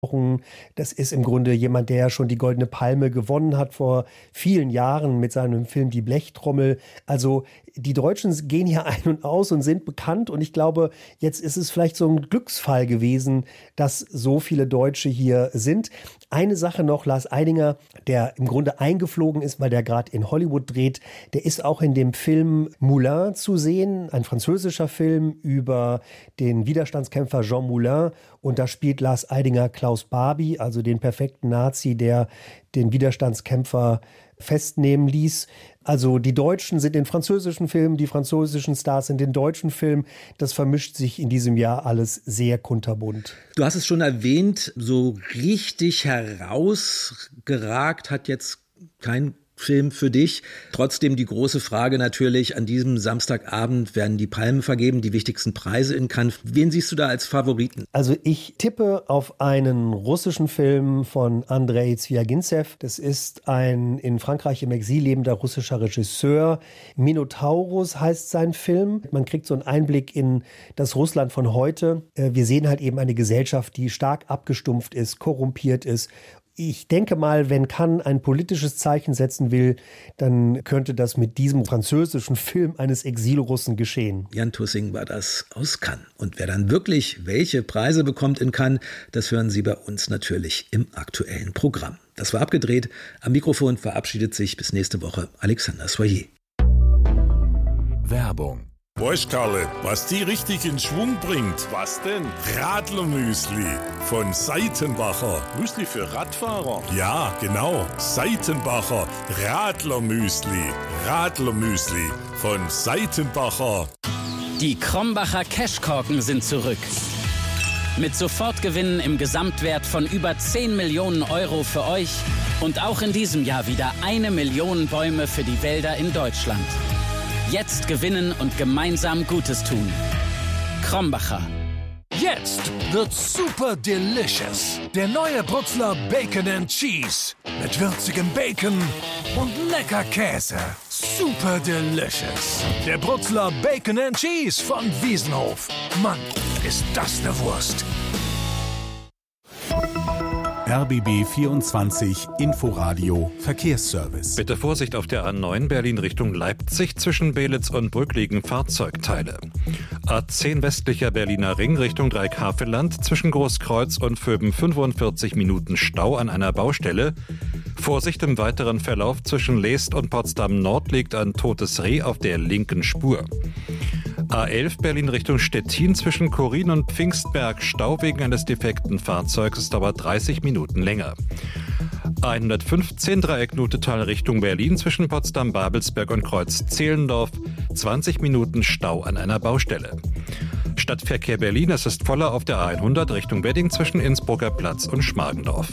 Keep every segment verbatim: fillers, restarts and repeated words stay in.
Das ist im Grunde jemand, der ja schon die Goldene Palme gewonnen hat vor vielen Jahren mit seinem Film Die Blechtrommel. Also die Deutschen gehen hier ein und aus und sind bekannt. Und ich glaube, jetzt ist es vielleicht so ein Glücksfall gewesen, dass so viele Deutsche hier sind. Eine Sache noch, Lars Eidinger, der im Grunde eingeflogen ist, weil der gerade in Hollywood dreht, der ist auch in dem Film Moulin zu sehen, ein französischer Film über den Widerstandskämpfer Jean Moulin. Und da spielt Lars Eidinger Klaus Barbie, also den perfekten Nazi, der den Widerstandskämpfer festnehmen ließ. Also die Deutschen sind in französischen Filmen, die französischen Stars sind in deutschen Filmen. Das vermischt sich in diesem Jahr alles sehr kunterbunt. Du hast es schon erwähnt, so richtig herausgeragt hat jetzt kein Film für dich. Trotzdem die große Frage natürlich, an diesem Samstagabend werden die Palmen vergeben, die wichtigsten Preise in Cannes. Wen siehst du da als Favoriten? Also ich tippe auf einen russischen Film von Andrei Zwjagintsev. Das ist ein in Frankreich im Exil lebender russischer Regisseur. Minotaurus heißt sein Film. Man kriegt so einen Einblick in das Russland von heute. Wir sehen halt eben eine Gesellschaft, die stark abgestumpft ist, korrumpiert ist. Ich denke mal, wenn Cannes ein politisches Zeichen setzen will, dann könnte das mit diesem französischen Film eines Exilrussen geschehen. Jan Tussing war das aus Cannes. Und wer dann wirklich welche Preise bekommt in Cannes, das hören Sie bei uns natürlich im aktuellen Programm. Das war abgedreht. Am Mikrofon verabschiedet sich bis nächste Woche Alexander Soyer. Werbung. Weißt, Karle, was die richtig in Schwung bringt? Was denn? Radlermüsli von Seitenbacher. Müsli für Radfahrer? Ja, genau. Seitenbacher Radlermüsli. Radlermüsli von Seitenbacher. Die Krombacher Cashkorken sind zurück. Mit Sofortgewinnen im Gesamtwert von über zehn Millionen Euro für euch und auch in diesem Jahr wieder eine Million Bäume für die Wälder in Deutschland. Jetzt gewinnen und gemeinsam Gutes tun. Krombacher. Jetzt wird's super delicious. Der neue Brutzler Bacon and Cheese. Mit würzigem Bacon und lecker Käse. Super delicious. Der Brutzler Bacon and Cheese von Wiesenhof. Mann, ist das eine Wurst. R B B vierundzwanzig Inforadio Verkehrsservice. Bitte Vorsicht auf der A neun Berlin Richtung Leipzig. Zwischen Belitz und Brück liegen Fahrzeugteile. A zehn westlicher Berliner Ring Richtung Dreieckhavelland. Zwischen Großkreuz und Vöben fünfundvierzig Minuten Stau an einer Baustelle. Vorsicht im weiteren Verlauf zwischen Leest und Potsdam Nord liegt ein totes Reh auf der linken Spur. A elf Berlin Richtung Stettin zwischen Chorin und Pfingstberg. Stau wegen eines defekten Fahrzeugs. Es dauert dreißig Minuten länger. A hundertfünfzehn Dreieck-Nutetal Richtung Berlin zwischen Potsdam-Babelsberg und Kreuz-Zehlendorf. zwanzig Minuten Stau an einer Baustelle. Stadtverkehr Berlin, es ist voller auf der A hundert Richtung Wedding zwischen Innsbrucker Platz und Schmargendorf.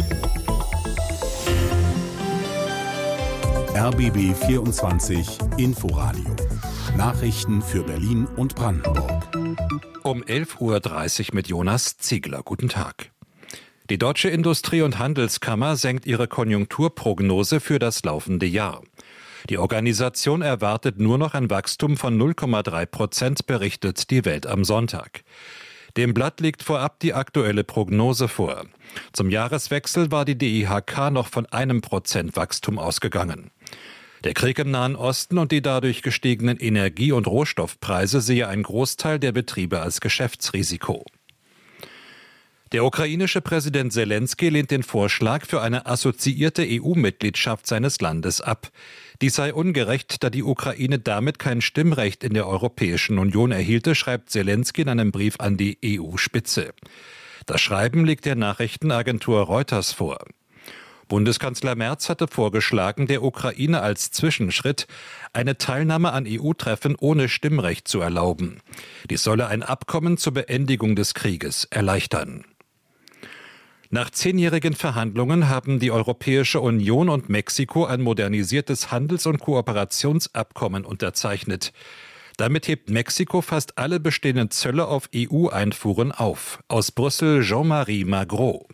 R B B vierundzwanzig Inforadio. Nachrichten für Berlin und Brandenburg. Um elf Uhr dreißig mit Jonas Ziegler. Guten Tag. Die Deutsche Industrie- und Handelskammer senkt ihre Konjunkturprognose für das laufende Jahr. Die Organisation erwartet nur noch ein Wachstum von null Komma drei Prozent, berichtet die Welt am Sonntag. Dem Blatt liegt vorab die aktuelle Prognose vor. Zum Jahreswechsel war die D I H K noch von einem Prozent Wachstum ausgegangen. Der Krieg im Nahen Osten und die dadurch gestiegenen Energie- und Rohstoffpreise sehe ein Großteil der Betriebe als Geschäftsrisiko. Der ukrainische Präsident Selenskyj lehnt den Vorschlag für eine assoziierte E U-Mitgliedschaft seines Landes ab. Dies sei ungerecht, da die Ukraine damit kein Stimmrecht in der Europäischen Union erhielte, schreibt Selenskyj in einem Brief an die E U-Spitze. Das Schreiben liegt der Nachrichtenagentur Reuters vor. Bundeskanzler Merz hatte vorgeschlagen, der Ukraine als Zwischenschritt eine Teilnahme an E U-Treffen ohne Stimmrecht zu erlauben. Dies solle ein Abkommen zur Beendigung des Krieges erleichtern. Nach zehnjährigen Verhandlungen haben die Europäische Union und Mexiko ein modernisiertes Handels- und Kooperationsabkommen unterzeichnet. Damit hebt Mexiko fast alle bestehenden Zölle auf E U-Einfuhren auf. Aus Brüssel Jean-Marie Magro.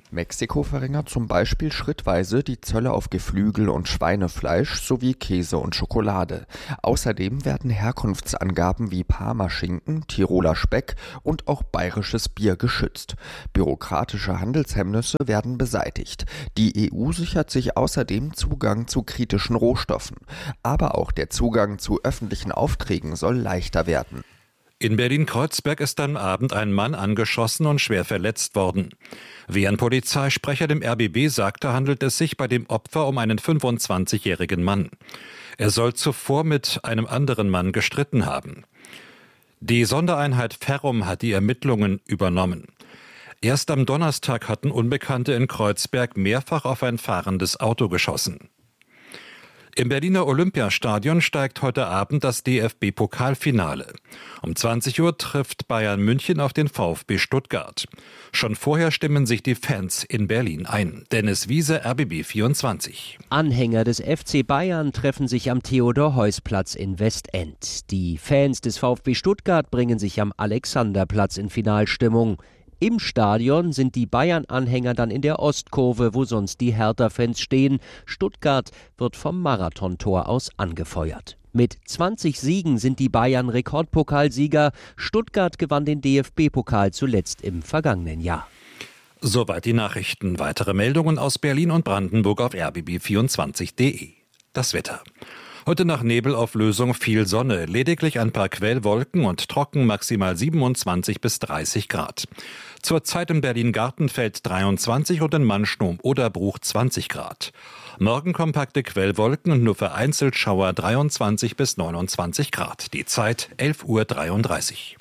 Mexiko verringert zum Beispiel schrittweise die Zölle auf Geflügel und Schweinefleisch sowie Käse und Schokolade. Außerdem werden Herkunftsangaben wie Parmaschinken, Tiroler Speck und auch bayerisches Bier geschützt. Bürokratische Handelshemmnisse werden beseitigt. Die E U sichert sich außerdem Zugang zu kritischen Rohstoffen. Aber auch der Zugang zu öffentlichen Aufträgen soll leichter werden. In Berlin-Kreuzberg ist am Abend ein Mann angeschossen und schwer verletzt worden. Wie ein Polizeisprecher dem R B B sagte, handelt es sich bei dem Opfer um einen fünfundzwanzigjährigen Mann. Er soll zuvor mit einem anderen Mann gestritten haben. Die Sondereinheit Ferrum hat die Ermittlungen übernommen. Erst am Donnerstag hatten Unbekannte in Kreuzberg mehrfach auf ein fahrendes Auto geschossen. Im Berliner Olympiastadion steigt heute Abend das D F B-Pokalfinale. Um zwanzig Uhr trifft Bayern München auf den VfB Stuttgart. Schon vorher stimmen sich die Fans in Berlin ein. Dennis Wiese, R B B vierundzwanzig. Anhänger des F C Bayern treffen sich am Theodor-Heuss-Platz in Westend. Die Fans des VfB Stuttgart bringen sich am Alexanderplatz in Finalstimmung. Im Stadion sind die Bayern-Anhänger dann in der Ostkurve, wo sonst die Hertha-Fans stehen. Stuttgart wird vom Marathontor aus angefeuert. Mit zwanzig Siegen sind die Bayern Rekordpokalsieger. Stuttgart gewann den D F B-Pokal zuletzt im vergangenen Jahr. Soweit die Nachrichten. Weitere Meldungen aus Berlin und Brandenburg auf r b b vierundzwanzig punkt de. Das Wetter. Heute nach Nebelauflösung viel Sonne, lediglich ein paar Quellwolken und trocken, maximal siebenundzwanzig bis dreißig Grad. Zurzeit in Berlin-Gartenfeld dreiundzwanzig und in Mannschnow oder Bruch zwanzig Grad. Morgen kompakte Quellwolken und nur vereinzelt Schauer dreiundzwanzig bis neunundzwanzig Grad. Die Zeit elf Uhr dreiunddreißig.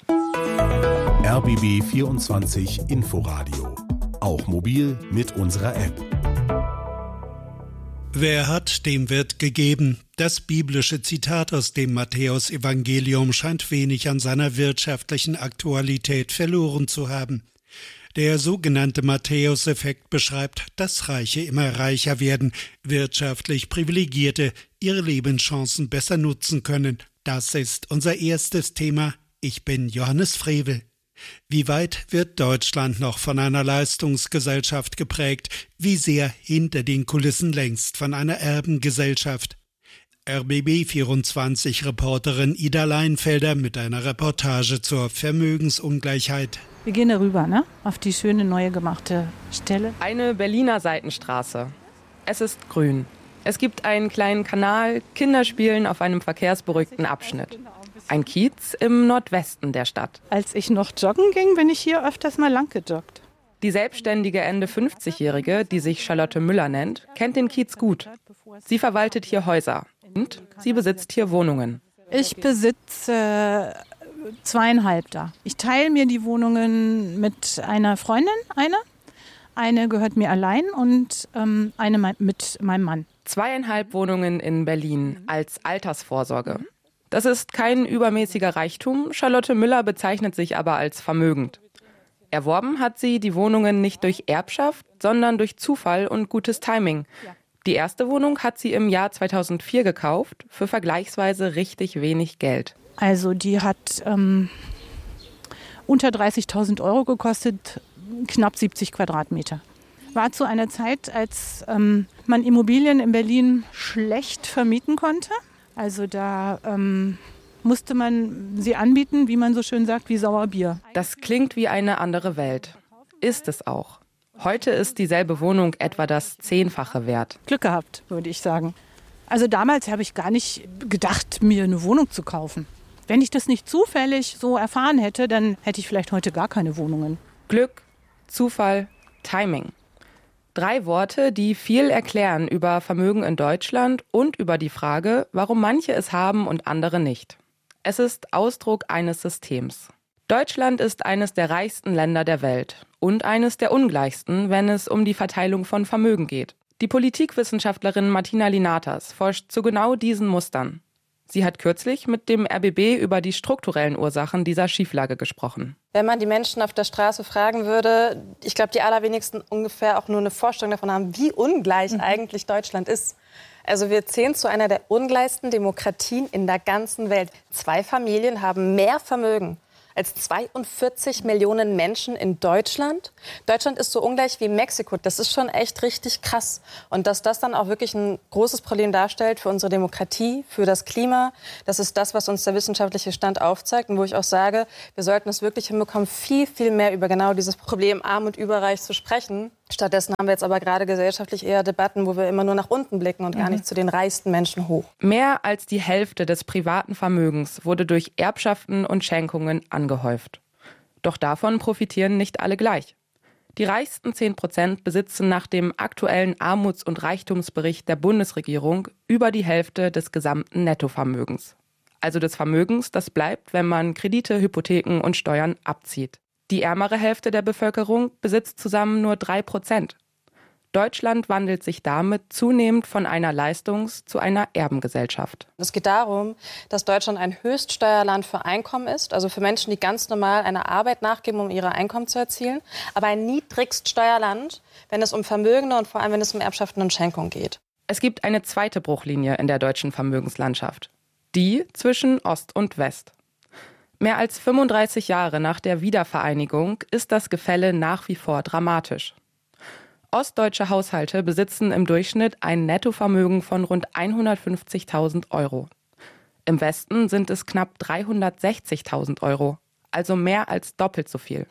R B B vierundzwanzig Inforadio. Auch mobil mit unserer App. Wer hat, dem wird gegeben. Das biblische Zitat aus dem Matthäus-Evangelium scheint wenig an seiner wirtschaftlichen Aktualität verloren zu haben. Der sogenannte Matthäus-Effekt beschreibt, dass Reiche immer reicher werden, wirtschaftlich Privilegierte ihre Lebenschancen besser nutzen können. Das ist unser erstes Thema. Ich bin Johannes Frevel. Wie weit wird Deutschland noch von einer Leistungsgesellschaft geprägt? Wie sehr hinter den Kulissen längst von einer Erbengesellschaft? R B B vierundzwanzig-Reporterin Ida Leinfelder mit einer Reportage zur Vermögensungleichheit. Wir gehen darüber, ne? Auf die schöne neue gemachte Stelle. Eine Berliner Seitenstraße. Es ist grün. Es gibt einen kleinen Kanal, Kinder spielen auf einem verkehrsberuhigten Abschnitt. Ein Kiez im Nordwesten der Stadt. Als ich noch joggen ging, bin ich hier öfters mal lang gejoggt. Die selbstständige Ende fünfzigjährige, die sich Charlotte Müller nennt, kennt den Kiez gut. Sie verwaltet hier Häuser und sie besitzt hier Wohnungen. Ich besitze zweieinhalb da. Ich teile mir die Wohnungen mit einer Freundin, eine. Eine gehört mir allein und ähm, eine mit meinem Mann. Zweieinhalb Wohnungen in Berlin als Altersvorsorge. Das ist kein übermäßiger Reichtum, Charlotte Müller bezeichnet sich aber als vermögend. Erworben hat sie die Wohnungen nicht durch Erbschaft, sondern durch Zufall und gutes Timing. Die erste Wohnung hat sie im Jahr zweitausendvier gekauft, für vergleichsweise richtig wenig Geld. Also die hat ähm, unter dreißigtausend Euro gekostet, knapp siebzig Quadratmeter. War zu einer Zeit, als ähm, man Immobilien in Berlin schlecht vermieten konnte. Also da ähm, musste man sie anbieten, wie man so schön sagt, wie Sauerbier. Das klingt wie eine andere Welt. Ist es auch. Heute ist dieselbe Wohnung etwa das Zehnfache wert. Glück gehabt, würde ich sagen. Also damals habe ich gar nicht gedacht, mir eine Wohnung zu kaufen. Wenn ich das nicht zufällig so erfahren hätte, dann hätte ich vielleicht heute gar keine Wohnungen. Glück, Zufall, Timing. Drei Worte, die viel erklären über Vermögen in Deutschland und über die Frage, warum manche es haben und andere nicht. Es ist Ausdruck eines Systems. Deutschland ist eines der reichsten Länder der Welt und eines der ungleichsten, wenn es um die Verteilung von Vermögen geht. Die Politikwissenschaftlerin Martina Linatas forscht zu genau diesen Mustern. Sie hat kürzlich mit dem R B B über die strukturellen Ursachen dieser Schieflage gesprochen. Wenn man die Menschen auf der Straße fragen würde, ich glaube, die allerwenigsten ungefähr auch nur eine Vorstellung davon haben, wie ungleich mhm. eigentlich Deutschland ist. Also wir zählen zu einer der ungleichsten Demokratien in der ganzen Welt. Zwei Familien haben mehr Vermögen als zweiundvierzig Millionen Menschen in Deutschland. Deutschland ist so ungleich wie Mexiko. Das ist schon echt richtig krass. Und dass das dann auch wirklich ein großes Problem darstellt für unsere Demokratie, für das Klima, das ist das, was uns der wissenschaftliche Stand aufzeigt. Und wo ich auch sage, wir sollten es wirklich hinbekommen, viel, viel mehr über genau dieses Problem Arm und Überreich zu sprechen. Stattdessen haben wir jetzt aber gerade gesellschaftlich eher Debatten, wo wir immer nur nach unten blicken und mhm. gar nicht zu den reichsten Menschen hoch. Mehr als die Hälfte des privaten Vermögens wurde durch Erbschaften und Schenkungen angehäuft. Doch davon profitieren nicht alle gleich. Die reichsten zehn Prozent besitzen nach dem aktuellen Armuts- und Reichtumsbericht der Bundesregierung über die Hälfte des gesamten Nettovermögens. Also des Vermögens, das bleibt, wenn man Kredite, Hypotheken und Steuern abzieht. Die ärmere Hälfte der Bevölkerung besitzt zusammen nur drei Prozent. Deutschland wandelt sich damit zunehmend von einer Leistungs- zu einer Erbengesellschaft. Es geht darum, dass Deutschland ein Höchststeuerland für Einkommen ist, also für Menschen, die ganz normal einer Arbeit nachgeben, um ihre Einkommen zu erzielen, aber ein Niedrigststeuerland, wenn es um Vermögende und vor allem, wenn es um Erbschaften und Schenkungen geht. Es gibt eine zweite Bruchlinie in der deutschen Vermögenslandschaft, die zwischen Ost und West. Mehr als fünfunddreißig Jahre nach der Wiedervereinigung ist das Gefälle nach wie vor dramatisch. Ostdeutsche Haushalte besitzen im Durchschnitt ein Nettovermögen von rund hundertfünfzigtausend Euro. Im Westen sind es knapp dreihundertsechzigtausend Euro, also mehr als doppelt so viel.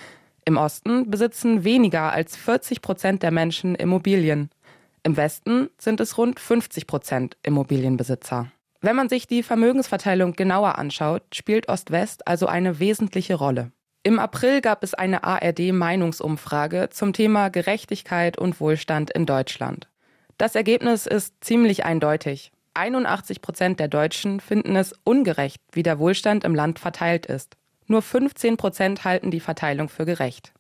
Im Osten besitzen weniger als vierzig Prozent der Menschen Immobilien. Im Westen sind es rund fünfzig Prozent Immobilienbesitzer. Wenn man sich die Vermögensverteilung genauer anschaut, spielt Ost-West also eine wesentliche Rolle. Im April gab es eine A R D-Meinungsumfrage zum Thema Gerechtigkeit und Wohlstand in Deutschland. Das Ergebnis ist ziemlich eindeutig. einundachtzig Prozent der Deutschen finden es ungerecht, wie der Wohlstand im Land verteilt ist. Nur fünfzehn Prozent halten die Verteilung für gerecht.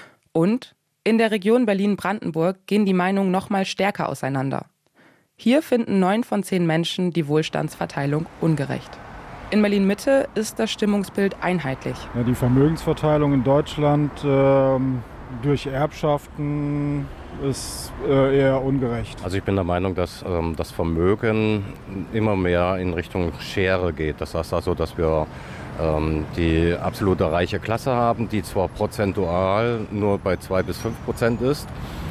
Und in der Region Berlin-Brandenburg gehen die Meinungen noch mal stärker auseinander. Hier finden neun von zehn Menschen die Wohlstandsverteilung ungerecht. In Berlin-Mitte ist das Stimmungsbild einheitlich. Ja, die Vermögensverteilung in Deutschland äh, durch Erbschaften ist äh, eher ungerecht. Also ich bin der Meinung, dass ähm, das Vermögen immer mehr in Richtung Schere geht. Das heißt also, dass wir ähm, die absolute reiche Klasse haben, die zwar prozentual nur bei zwei bis fünf Prozent ist,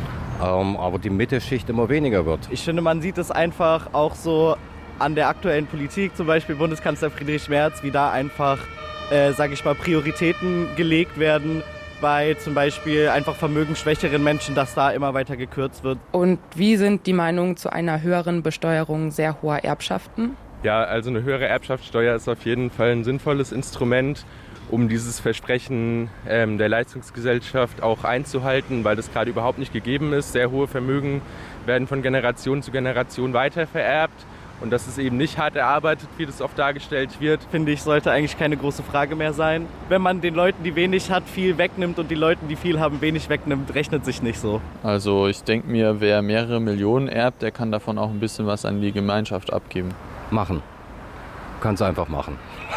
ähm, aber die Mittelschicht immer weniger wird. Ich finde, man sieht es einfach auch so an der aktuellen Politik, zum Beispiel Bundeskanzler Friedrich Merz, wie da einfach, äh, sage ich mal, Prioritäten gelegt werden bei zum Beispiel einfach vermögensschwächeren Menschen, dass da immer weiter gekürzt wird. Und wie sind die Meinungen zu einer höheren Besteuerung sehr hoher Erbschaften? Ja, also eine höhere Erbschaftssteuer ist auf jeden Fall ein sinnvolles Instrument, um dieses Versprechen ähm, der Leistungsgesellschaft auch einzuhalten, weil das gerade überhaupt nicht gegeben ist. Sehr hohe Vermögen werden von Generation zu Generation weitervererbt. Und das ist eben nicht hart erarbeitet, wie das oft dargestellt wird. Finde ich, sollte eigentlich keine große Frage mehr sein. Wenn man den Leuten, die wenig hat, viel wegnimmt und die Leuten, die viel haben, wenig wegnimmt, rechnet sich nicht so. Also ich denke mir, wer mehrere Millionen erbt, der kann davon auch ein bisschen was an die Gemeinschaft abgeben. Machen. Kannst einfach machen.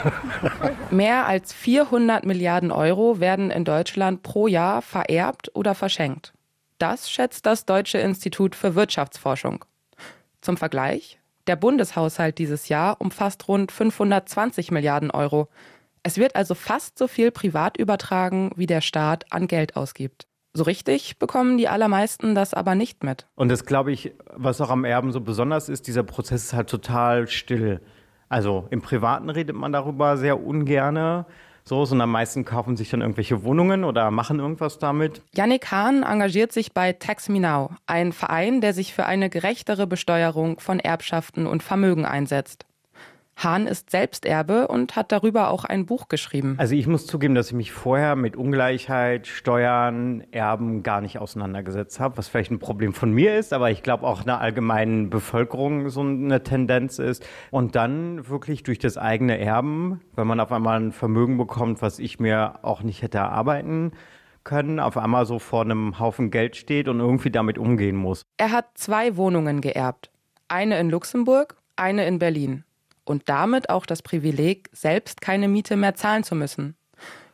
Mehr als vierhundert Milliarden Euro werden in Deutschland pro Jahr vererbt oder verschenkt. Das schätzt das Deutsche Institut für Wirtschaftsforschung. Zum Vergleich: Der Bundeshaushalt dieses Jahr umfasst rund fünfhundertzwanzig Milliarden Euro. Es wird also fast so viel privat übertragen, wie der Staat an Geld ausgibt. So richtig bekommen die allermeisten das aber nicht mit. Und das, glaube ich, was auch am Erben so besonders ist, dieser Prozess ist halt total still. Also im Privaten redet man darüber sehr ungerne. So, sondern am meisten kaufen sich dann irgendwelche Wohnungen oder machen irgendwas damit. Yannick Hahn engagiert sich bei Tax Me Now, ein Verein, der sich für eine gerechtere Besteuerung von Erbschaften und Vermögen einsetzt. Hahn ist Selbsterbe und hat darüber auch ein Buch geschrieben. Also ich muss zugeben, dass ich mich vorher mit Ungleichheit, Steuern, Erben gar nicht auseinandergesetzt habe, was vielleicht ein Problem von mir ist, aber ich glaube auch in der allgemeinen Bevölkerung so eine Tendenz ist. Und dann wirklich durch das eigene Erben, wenn man auf einmal ein Vermögen bekommt, was ich mir auch nicht hätte erarbeiten können, auf einmal so vor einem Haufen Geld steht und irgendwie damit umgehen muss. Er hat zwei Wohnungen geerbt. Eine in Luxemburg, eine in Berlin. Und damit auch das Privileg, selbst keine Miete mehr zahlen zu müssen.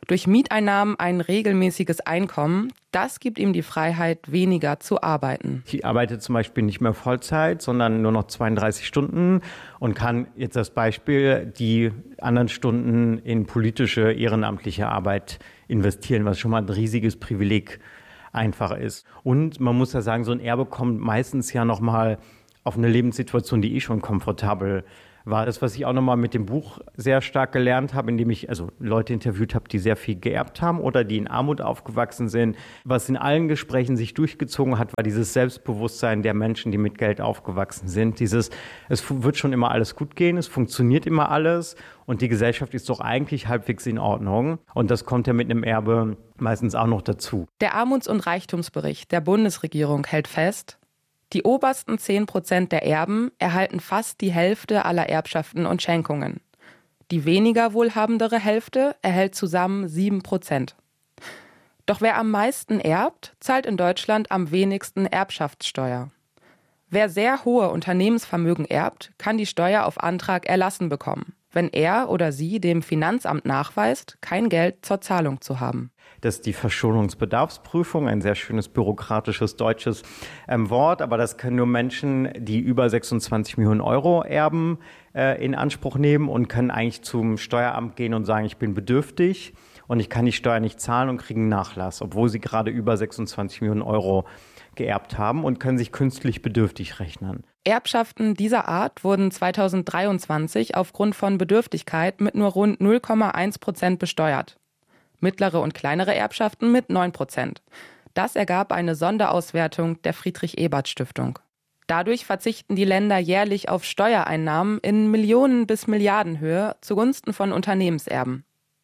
durch Mieteinnahmen ein regelmäßiges Einkommen. Das gibt ihm die Freiheit, weniger zu arbeiten. Ich arbeite zum Beispiel nicht mehr Vollzeit, sondern nur noch zweiunddreißig Stunden und kann jetzt das Beispiel die anderen Stunden in politische, ehrenamtliche Arbeit investieren, was schon mal ein riesiges Privileg einfach ist. Und man muss ja sagen, so ein Erbe kommt meistens ja noch mal auf eine Lebenssituation, die eh schon komfortabel war. Das, was ich auch noch mal mit dem Buch sehr stark gelernt habe, indem ich also Leute interviewt habe, die sehr viel geerbt haben oder die in Armut aufgewachsen sind. Was in allen Gesprächen sich durchgezogen hat, war dieses Selbstbewusstsein der Menschen, die mit Geld aufgewachsen sind. Dieses, es wird schon immer alles gut gehen, es funktioniert immer alles und die Gesellschaft ist doch eigentlich halbwegs in Ordnung. Und das kommt ja mit einem Erbe meistens auch noch dazu. Der Armuts- und Reichtumsbericht der Bundesregierung hält fest, die obersten zehn Prozent der Erben erhalten fast die Hälfte aller Erbschaften und Schenkungen. Die weniger wohlhabendere Hälfte erhält zusammen sieben Prozent. Doch wer am meisten erbt, zahlt in Deutschland am wenigsten Erbschaftssteuer. Wer sehr hohe Unternehmensvermögen erbt, kann die Steuer auf Antrag erlassen bekommen, wenn er oder sie dem Finanzamt nachweist, kein Geld zur Zahlung zu haben. Das ist die Verschuldungsbedarfsprüfung, ein sehr schönes bürokratisches deutsches ähm, Wort, aber das können nur Menschen, die über sechsundzwanzig Millionen Euro erben, äh, in Anspruch nehmen und können eigentlich zum Steueramt gehen und sagen, ich bin bedürftig und ich kann die Steuer nicht zahlen und kriegen einen Nachlass, obwohl sie gerade über sechsundzwanzig Millionen Euro geerbt haben und können sich künstlich bedürftig rechnen. Erbschaften dieser Art wurden zweitausenddreiundzwanzig aufgrund von Bedürftigkeit mit nur rund null Komma eins Prozent besteuert. Mittlere und kleinere Erbschaften mit neun Prozent. Das ergab eine Sonderauswertung der Friedrich-Ebert-Stiftung. Dadurch verzichten die Länder jährlich auf Steuereinnahmen in Millionen- bis Milliardenhöhe zugunsten von Unternehmenserben.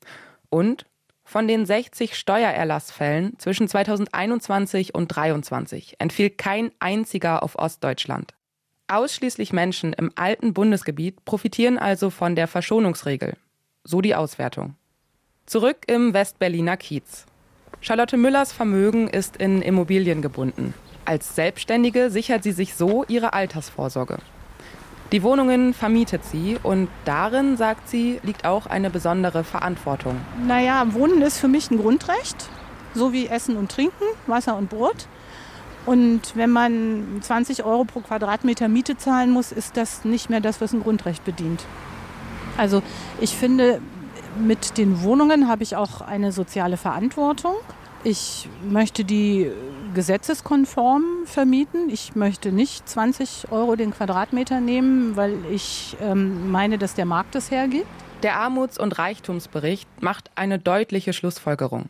Und von den sechzig Steuererlassfällen zwischen zweitausendeinundzwanzig und zweitausenddreiundzwanzig entfiel kein einziger auf Ostdeutschland. Ausschließlich Menschen im alten Bundesgebiet profitieren also von der Verschonungsregel. So die Auswertung. Zurück im Westberliner Kiez. Charlotte Müllers Vermögen ist in Immobilien gebunden. Als Selbstständige sichert sie sich so ihre Altersvorsorge. Die Wohnungen vermietet sie und darin, sagt sie, liegt auch eine besondere Verantwortung. Naja, Wohnen ist für mich ein Grundrecht, so wie Essen und Trinken, Wasser und Brot. Und wenn man zwanzig Euro pro Quadratmeter Miete zahlen muss, ist das nicht mehr das, was ein Grundrecht bedient. Also ich finde, mit den Wohnungen habe ich auch eine soziale Verantwortung. Ich möchte die gesetzeskonform vermieten. Ich möchte nicht zwanzig Euro den Quadratmeter nehmen, weil ich ähm, meine, dass der Markt es hergibt. Der Armuts- und Reichtumsbericht macht eine deutliche Schlussfolgerung.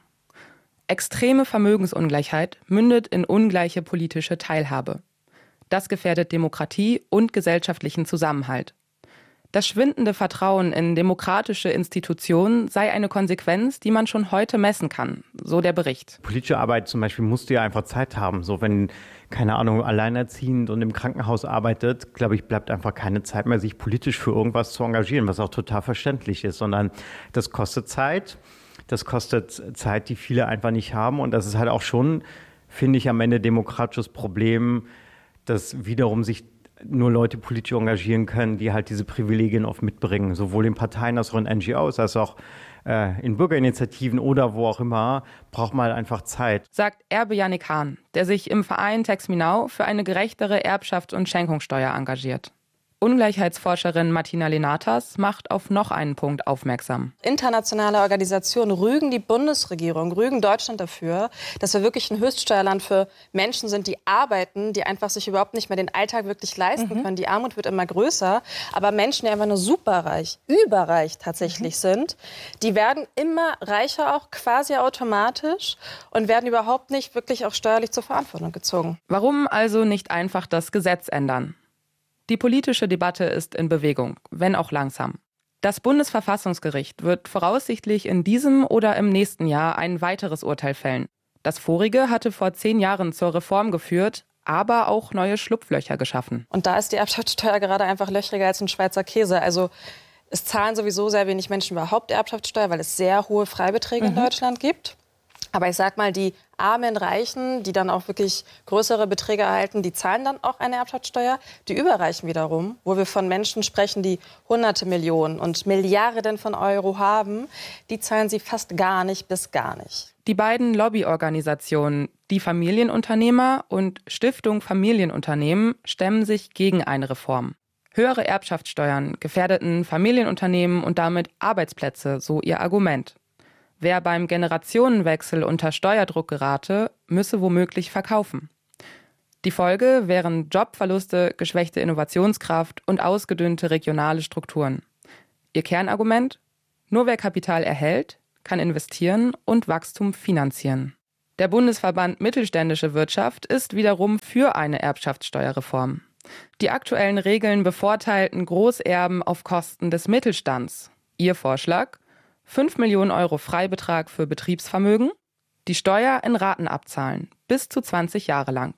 Extreme Vermögensungleichheit mündet in ungleiche politische Teilhabe. Das gefährdet Demokratie und gesellschaftlichen Zusammenhalt. Das schwindende Vertrauen in demokratische Institutionen sei eine Konsequenz, die man schon heute messen kann, so der Bericht. Politische Arbeit zum Beispiel musst du ja einfach Zeit haben. So wenn, keine Ahnung, alleinerziehend und im Krankenhaus arbeitet, glaube ich, bleibt einfach keine Zeit mehr, sich politisch für irgendwas zu engagieren, was auch total verständlich ist, sondern das kostet Zeit. Das kostet Zeit, die viele einfach nicht haben. Und das ist halt auch schon, finde ich, am Ende demokratisches Problem, dass wiederum sich nur Leute politisch engagieren können, die halt diese Privilegien oft mitbringen, sowohl in Parteien als auch in N G Os, als auch äh, in Bürgerinitiativen oder wo auch immer, braucht man halt einfach Zeit. Sagt Erbe Yannick Hahn, der sich im Verein Texminau für eine gerechtere Erbschafts- und Schenkungssteuer engagiert. Ungleichheitsforscherin Martina Lenatas macht auf noch einen Punkt aufmerksam. Internationale Organisationen rügen die Bundesregierung, rügen Deutschland dafür, dass wir wirklich ein Höchststeuerland für Menschen sind, die arbeiten, die einfach sich überhaupt nicht mehr den Alltag wirklich leisten mhm. können. Die Armut wird immer größer. Aber Menschen, die einfach nur superreich, überreich tatsächlich mhm. sind, die werden immer reicher, auch quasi automatisch und werden überhaupt nicht wirklich auch steuerlich zur Verantwortung gezogen. Warum also nicht einfach das Gesetz ändern? Die politische Debatte ist in Bewegung, wenn auch langsam. Das Bundesverfassungsgericht wird voraussichtlich in diesem oder im nächsten Jahr ein weiteres Urteil fällen. Das vorige hatte vor zehn Jahren zur Reform geführt, aber auch neue Schlupflöcher geschaffen. Und da ist die Erbschaftssteuer gerade einfach löchriger als ein Schweizer Käse. Also es zahlen sowieso sehr wenig Menschen überhaupt Erbschaftssteuer, weil es sehr hohe Freibeträge mhm. in Deutschland gibt. Aber ich sag mal, die armen Reichen, die dann auch wirklich größere Beträge erhalten, die zahlen dann auch eine Erbschaftssteuer. Die Überreichen wiederum, wo wir von Menschen sprechen, die hunderte Millionen und Milliarden von Euro haben, die zahlen sie fast gar nicht bis gar nicht. Die beiden Lobbyorganisationen, die Familienunternehmer und Stiftung Familienunternehmen, stemmen sich gegen eine Reform. Höhere Erbschaftssteuern gefährdeten Familienunternehmen und damit Arbeitsplätze, so ihr Argument. Wer beim Generationenwechsel unter Steuerdruck gerate, müsse womöglich verkaufen. Die Folge wären Jobverluste, geschwächte Innovationskraft und ausgedünnte regionale Strukturen. Ihr Kernargument? Nur wer Kapital erhält, kann investieren und Wachstum finanzieren. Der Bundesverband Mittelständische Wirtschaft ist wiederum für eine Erbschaftssteuerreform. Die aktuellen Regeln bevorteilten Großerben auf Kosten des Mittelstands. Ihr Vorschlag? fünf Millionen Euro Freibetrag für Betriebsvermögen, die Steuer in Raten abzahlen, bis zu zwanzig Jahre lang.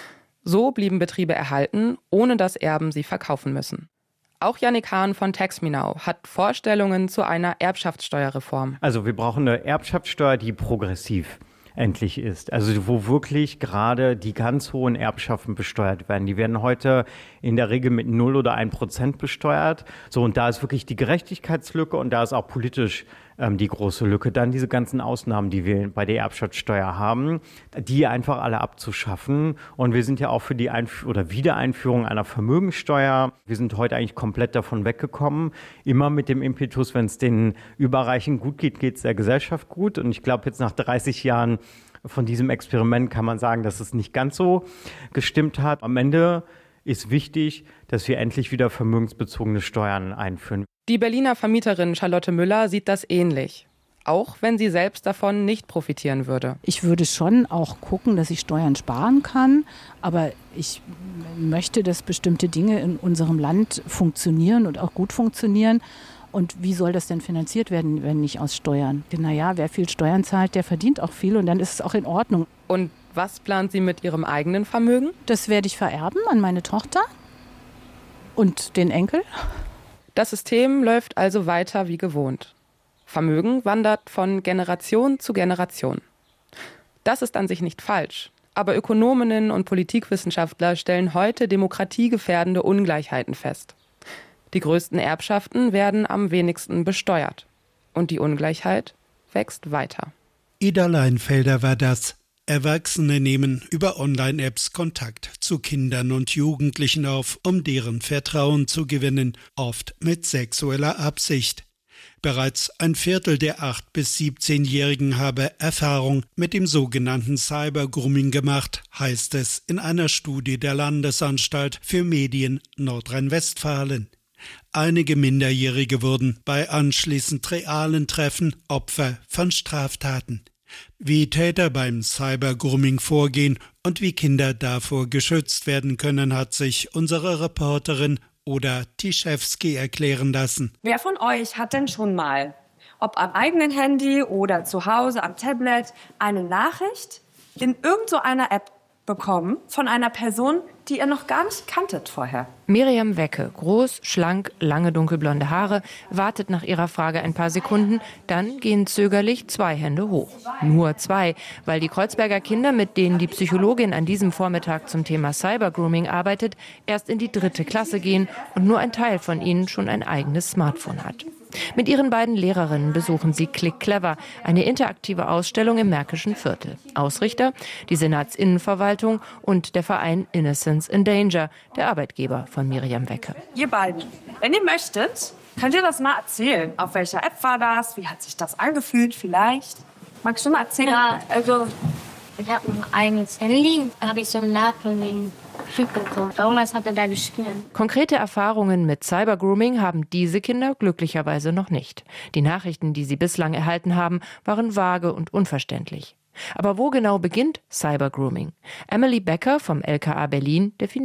So blieben Betriebe erhalten, ohne dass Erben sie verkaufen müssen. Auch Yannick Hahn von TaxMeNow hat Vorstellungen zu einer Erbschaftssteuerreform. Also wir brauchen eine Erbschaftssteuer, die progressiv endlich ist. Also wo wirklich gerade die ganz hohen Erbschaften besteuert werden. Die werden heute in der Regel mit null oder ein Prozent besteuert. So, und da ist wirklich die Gerechtigkeitslücke und da ist auch politisch ähm, die große Lücke. Dann diese ganzen Ausnahmen, die wir bei der Erbschaftssteuer haben, die einfach alle abzuschaffen. Und wir sind ja auch für die Einf- oder Wiedereinführung einer Vermögensteuer. Wir sind heute eigentlich komplett davon weggekommen. Immer mit dem Impetus, wenn es den Überreichen gut geht, geht es der Gesellschaft gut. Und ich glaube, jetzt nach dreißig Jahren von diesem Experiment kann man sagen, dass es nicht ganz so gestimmt hat. Am Ende ist wichtig, dass wir endlich wieder vermögensbezogene Steuern einführen. Die Berliner Vermieterin Charlotte Müller sieht das ähnlich, auch wenn sie selbst davon nicht profitieren würde. Ich würde schon auch gucken, dass ich Steuern sparen kann, aber ich möchte, dass bestimmte Dinge in unserem Land funktionieren und auch gut funktionieren. Und wie soll das denn finanziert werden, wenn nicht aus Steuern? Naja, wer viel Steuern zahlt, der verdient auch viel und dann ist es auch in Ordnung. Und was plant sie mit ihrem eigenen Vermögen? Das werde ich vererben an meine Tochter und den Enkel. Das System läuft also weiter wie gewohnt. Vermögen wandert von Generation zu Generation. Das ist an sich nicht falsch. Aber Ökonominnen und Politikwissenschaftler stellen heute demokratiegefährdende Ungleichheiten fest. Die größten Erbschaften werden am wenigsten besteuert. Und die Ungleichheit wächst weiter. Ida Leinfelder war das. Erwachsene nehmen über Online-Apps Kontakt zu Kindern und Jugendlichen auf, um deren Vertrauen zu gewinnen, oft mit sexueller Absicht. Bereits ein Viertel der acht- bis siebzehnjährigen habe Erfahrung mit dem sogenannten Cybergrooming gemacht, heißt es in einer Studie der Landesanstalt für Medien Nordrhein-Westfalen. Einige Minderjährige wurden bei anschließend realen Treffen Opfer von Straftaten. Wie Täter beim Cybergrooming vorgehen und wie Kinder davor geschützt werden können, hat sich unsere Reporterin Oda Tischewski erklären lassen. Wer von euch hat denn schon mal, ob am eigenen Handy oder zu Hause am Tablet, eine Nachricht in irgendeiner App bekommen von einer Person, die ihr noch gar nicht kanntet vorher? Miriam Wecke, groß, schlank, lange dunkelblonde Haare, wartet nach ihrer Frage ein paar Sekunden, dann gehen zögerlich zwei Hände hoch. Nur zwei, weil die Kreuzberger Kinder, mit denen die Psychologin an diesem Vormittag zum Thema Cybergrooming arbeitet, erst in die dritte Klasse gehen und nur ein Teil von ihnen schon ein eigenes Smartphone hat. Mit ihren beiden Lehrerinnen besuchen sie Click Clever, eine interaktive Ausstellung im Märkischen Viertel. Ausrichter die Senatsinnenverwaltung und der Verein Innocence in Danger, der Arbeitgeber von Miriam Wecke. Ihr beiden, wenn ihr möchtet, könnt ihr das mal erzählen. Auf welcher App war das? Wie hat sich das angefühlt vielleicht? Magst du mal erzählen? Ja, also ich habe ein eigenes Handy, da habe ich so einen Nachrichten bekommen. Irgendwas hat er da gespielt. Konkrete Erfahrungen mit Cybergrooming haben diese Kinder glücklicherweise noch nicht. Die Nachrichten, die sie bislang erhalten haben, waren vage und unverständlich. Aber wo genau beginnt Cybergrooming? Emily Becker vom L K A Berlin definiert.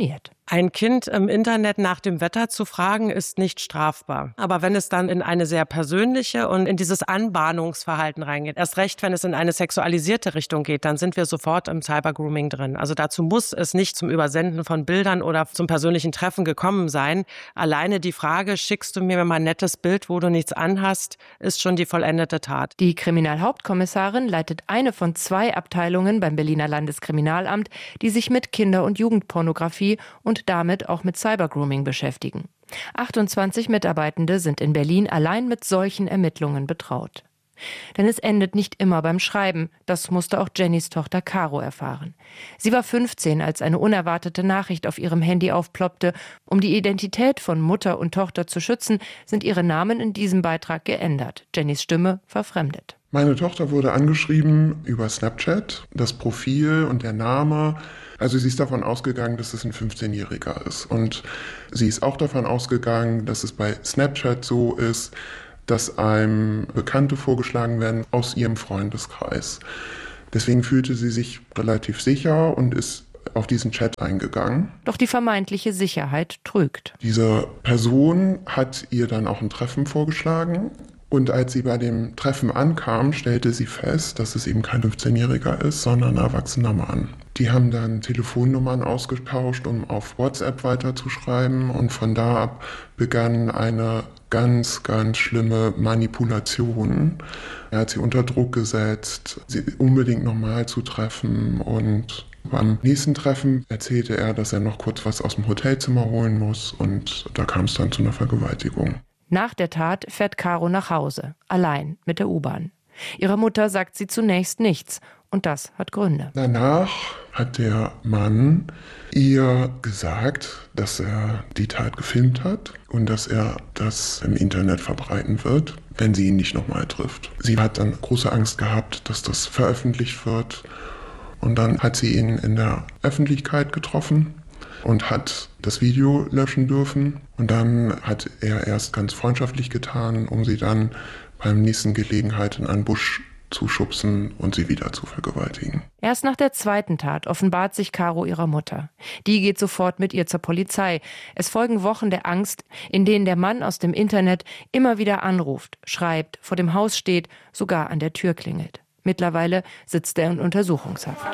Ein Kind im Internet nach dem Wetter zu fragen, ist nicht strafbar. Aber wenn es dann in eine sehr persönliche und in dieses Anbahnungsverhalten reingeht, erst recht, wenn es in eine sexualisierte Richtung geht, dann sind wir sofort im Cybergrooming drin. Also dazu muss es nicht zum Übersenden von Bildern oder zum persönlichen Treffen gekommen sein. Alleine die Frage, schickst du mir mal ein nettes Bild, wo du nichts anhast, ist schon die vollendete Tat. Die Kriminalhauptkommissarin leitet eine von zwei Abteilungen beim Berliner Landeskriminalamt, die sich mit Kinder- und Jugendpornografie und damit auch mit Cybergrooming beschäftigen. achtundzwanzig Mitarbeitende sind in Berlin allein mit solchen Ermittlungen betraut. Denn es endet nicht immer beim Schreiben. Das musste auch Jennys Tochter Caro erfahren. Sie war fünfzehn, als eine unerwartete Nachricht auf ihrem Handy aufploppte. Um die Identität von Mutter und Tochter zu schützen, sind ihre Namen in diesem Beitrag geändert. Jennys Stimme verfremdet. Meine Tochter wurde angeschrieben über Snapchat, das Profil und der Name. Also sie ist davon ausgegangen, dass es ein fünfzehnjähriger ist. Und sie ist auch davon ausgegangen, dass es bei Snapchat so ist, dass einem Bekannte vorgeschlagen werden aus ihrem Freundeskreis. Deswegen fühlte sie sich relativ sicher und ist auf diesen Chat eingegangen. Doch die vermeintliche Sicherheit trügt. Diese Person hat ihr dann auch ein Treffen vorgeschlagen. Und als sie bei dem Treffen ankam, stellte sie fest, dass es eben kein fünfzehnjähriger ist, sondern ein erwachsener Mann. Die haben dann Telefonnummern ausgetauscht, um auf WhatsApp weiterzuschreiben. Und von da ab begann eine ganz, ganz schlimme Manipulation. Er hat sie unter Druck gesetzt, sie unbedingt nochmal zu treffen. Und beim nächsten Treffen erzählte er, dass er noch kurz was aus dem Hotelzimmer holen muss. Und da kam es dann zu einer Vergewaltigung. Nach der Tat fährt Caro nach Hause, allein mit der U-Bahn. Ihrer Mutter sagt sie zunächst nichts und das hat Gründe. Danach hat der Mann ihr gesagt, dass er die Tat gefilmt hat und dass er das im Internet verbreiten wird, wenn sie ihn nicht nochmal trifft. Sie hat dann große Angst gehabt, dass das veröffentlicht wird und dann hat sie ihn in der Öffentlichkeit getroffen und hat das Video löschen dürfen. Und dann hat er erst ganz freundschaftlich getan, um sie dann beim nächsten Gelegenheit in einen Busch zu schubsen und sie wieder zu vergewaltigen. Erst nach der zweiten Tat offenbart sich Caro ihrer Mutter. Die geht sofort mit ihr zur Polizei. Es folgen Wochen der Angst, in denen der Mann aus dem Internet immer wieder anruft, schreibt, vor dem Haus steht, sogar an der Tür klingelt. Mittlerweile sitzt er in Untersuchungshaft.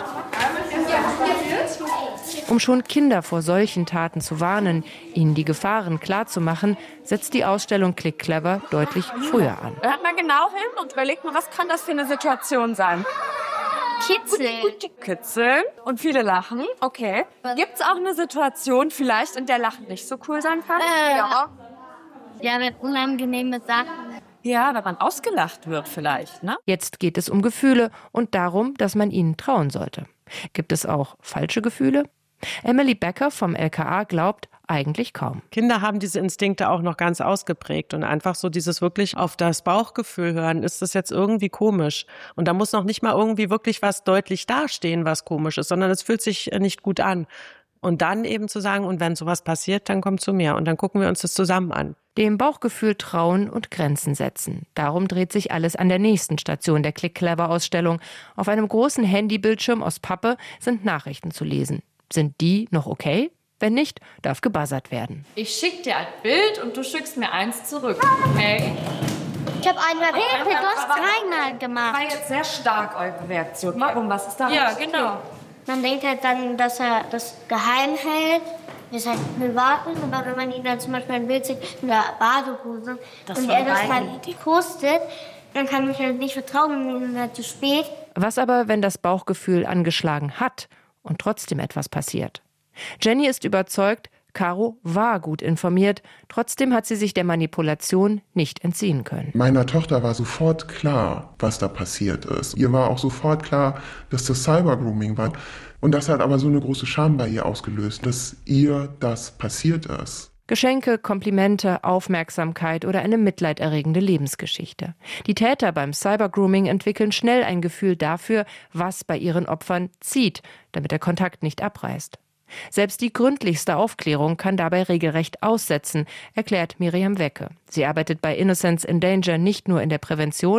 Um schon Kinder vor solchen Taten zu warnen, ihnen die Gefahren klarzumachen, setzt die Ausstellung Click Clever deutlich früher an. Hört mal genau hin und überlegt mal, was kann das für eine Situation sein? Kitzeln. Kitzeln und viele lachen, okay. Gibt es auch eine Situation vielleicht, in der Lachen nicht so cool sein kann? Äh, ja. Ja, wenn unangenehme Sachen. Ja, wenn man ausgelacht wird vielleicht, ne? Jetzt geht es um Gefühle und darum, dass man ihnen trauen sollte. Gibt es auch falsche Gefühle? Emily Becker vom L K A glaubt, eigentlich kaum. Kinder haben diese Instinkte auch noch ganz ausgeprägt und einfach so dieses wirklich auf das Bauchgefühl hören, ist das jetzt irgendwie komisch? Und da muss noch nicht mal irgendwie wirklich was deutlich dastehen, was komisch ist, sondern es fühlt sich nicht gut an. Und dann eben zu sagen, und wenn sowas passiert, dann komm zu mir und dann gucken wir uns das zusammen an. Dem Bauchgefühl trauen und Grenzen setzen. Darum dreht sich alles an der nächsten Station der Click-Clever-Ausstellung. Auf einem großen Handybildschirm aus Pappe sind Nachrichten zu lesen. Sind die noch okay? Wenn nicht, darf gebuzzert werden. Ich schicke dir ein Bild und du schickst mir eins zurück. Okay? Ich habe einmal Hilfe, du hast dreimal gemacht. Das war jetzt sehr stark, eure Reaktion. Warum? Was ist da? Ja, genau. Man denkt halt dann, dass er das geheim hält. Wir halt will warten, aber wenn man ihn dann zum Beispiel ein Bild sieht in der Badehose das und er das dann postet, dann kann man halt nicht vertrauen, wenn man halt zu spät. Was aber, wenn das Bauchgefühl angeschlagen hat und trotzdem etwas passiert? Jenny ist überzeugt, Caro war gut informiert, trotzdem hat sie sich der Manipulation nicht entziehen können. Meiner Tochter war sofort klar, was da passiert ist. Ihr war auch sofort klar, dass das Cybergrooming war. Und das hat aber so eine große Scham bei ihr ausgelöst, dass ihr das passiert ist. Geschenke, Komplimente, Aufmerksamkeit oder eine mitleiderregende Lebensgeschichte. Die Täter beim Cybergrooming entwickeln schnell ein Gefühl dafür, was bei ihren Opfern zieht, damit der Kontakt nicht abreißt. Selbst die gründlichste Aufklärung kann dabei regelrecht aussetzen, erklärt Miriam Wecke. Sie arbeitet bei Innocence in Danger nicht nur in der Prävention,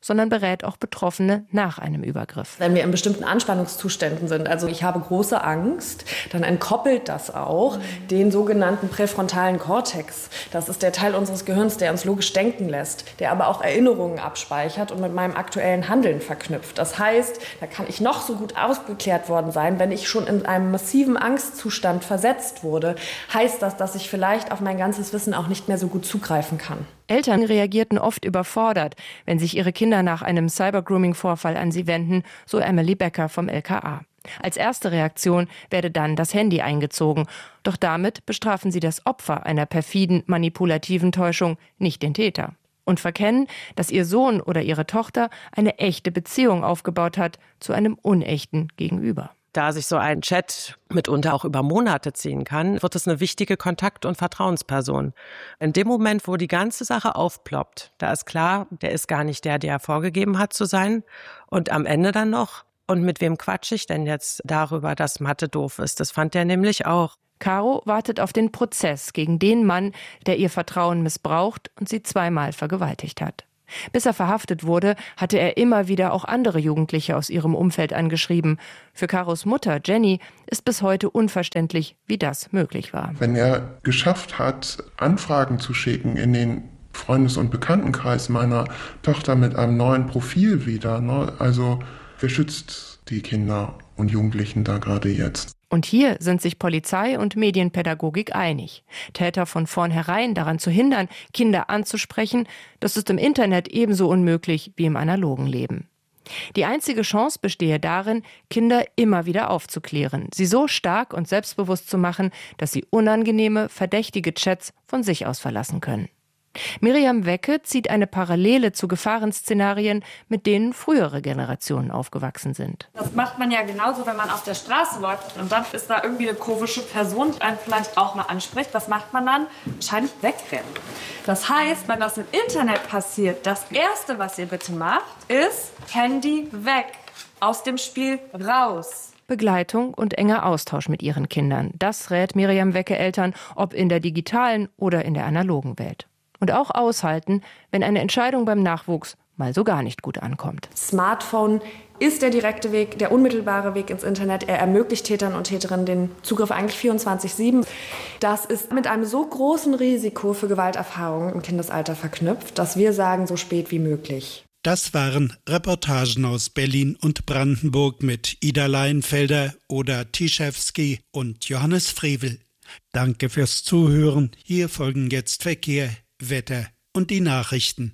sondern berät auch Betroffene nach einem Übergriff. Wenn wir in bestimmten Anspannungszuständen sind, also ich habe große Angst, dann entkoppelt das auch den sogenannten präfrontalen Kortex. Das ist der Teil unseres Gehirns, der uns logisch denken lässt, der aber auch Erinnerungen abspeichert und mit meinem aktuellen Handeln verknüpft. Das heißt, da kann ich noch so gut aufgeklärt worden sein, wenn ich schon in einem massiven Angstzustand versetzt wurde, heißt das, dass ich vielleicht auf mein ganzes Wissen auch nicht mehr so gut zugreifen kann. Eltern reagierten oft überfordert, wenn sich ihre Kinder nach einem Cybergrooming-Vorfall an sie wenden, so Emily Becker vom L K A. Als erste Reaktion werde dann das Handy eingezogen. Doch damit bestrafen sie das Opfer einer perfiden, manipulativen Täuschung, nicht den Täter. Und verkennen, dass ihr Sohn oder ihre Tochter eine echte Beziehung aufgebaut hat zu einem unechten Gegenüber. Da sich so ein Chat mitunter auch über Monate ziehen kann, wird es eine wichtige Kontakt- und Vertrauensperson. In dem Moment, wo die ganze Sache aufploppt, da ist klar, der ist gar nicht der, der vorgegeben hat zu sein. Und am Ende dann noch, und mit wem quatsche ich denn jetzt darüber, dass Mathe doof ist? Das fand er nämlich auch. Caro wartet auf den Prozess gegen den Mann, der ihr Vertrauen missbraucht und sie zweimal vergewaltigt hat. Bis er verhaftet wurde, hatte er immer wieder auch andere Jugendliche aus ihrem Umfeld angeschrieben. Für Caros Mutter, Jenny, ist bis heute unverständlich, wie das möglich war. Wenn er geschafft hat, Anfragen zu schicken in den Freundes- und Bekanntenkreis meiner Tochter mit einem neuen Profil wieder, ne? Also wer schützt die Kinder und Jugendlichen da gerade jetzt? Und hier sind sich Polizei und Medienpädagogik einig. Täter von vornherein daran zu hindern, Kinder anzusprechen, das ist im Internet ebenso unmöglich wie im analogen Leben. Die einzige Chance bestehe darin, Kinder immer wieder aufzuklären, sie so stark und selbstbewusst zu machen, dass sie unangenehme, verdächtige Chats von sich aus verlassen können. Miriam Wecke zieht eine Parallele zu Gefahrenszenarien, mit denen frühere Generationen aufgewachsen sind. Das macht man ja genauso, wenn man auf der Straße läuft und dann ist da irgendwie eine komische Person, die einen vielleicht auch mal anspricht. Was macht man dann? Wahrscheinlich wegrennen. Das heißt, wenn das im Internet passiert, das Erste, was ihr bitte macht, ist Handy weg, aus dem Spiel raus. Begleitung und enger Austausch mit ihren Kindern. Das rät Miriam Wecke Eltern, ob in der digitalen oder in der analogen Welt. Und auch aushalten, wenn eine Entscheidung beim Nachwuchs mal so gar nicht gut ankommt. Smartphone ist der direkte Weg, der unmittelbare Weg ins Internet. Er ermöglicht Tätern und Täterinnen den Zugriff eigentlich vierundzwanzig sieben. Das ist mit einem so großen Risiko für Gewalterfahrungen im Kindesalter verknüpft, dass wir sagen, so spät wie möglich. Das waren Reportagen aus Berlin und Brandenburg mit Ida Leinfelder, Oda Tischewski und Johannes Frevel. Danke fürs Zuhören. Hier folgen jetzt Verkehr, Wetter und die Nachrichten.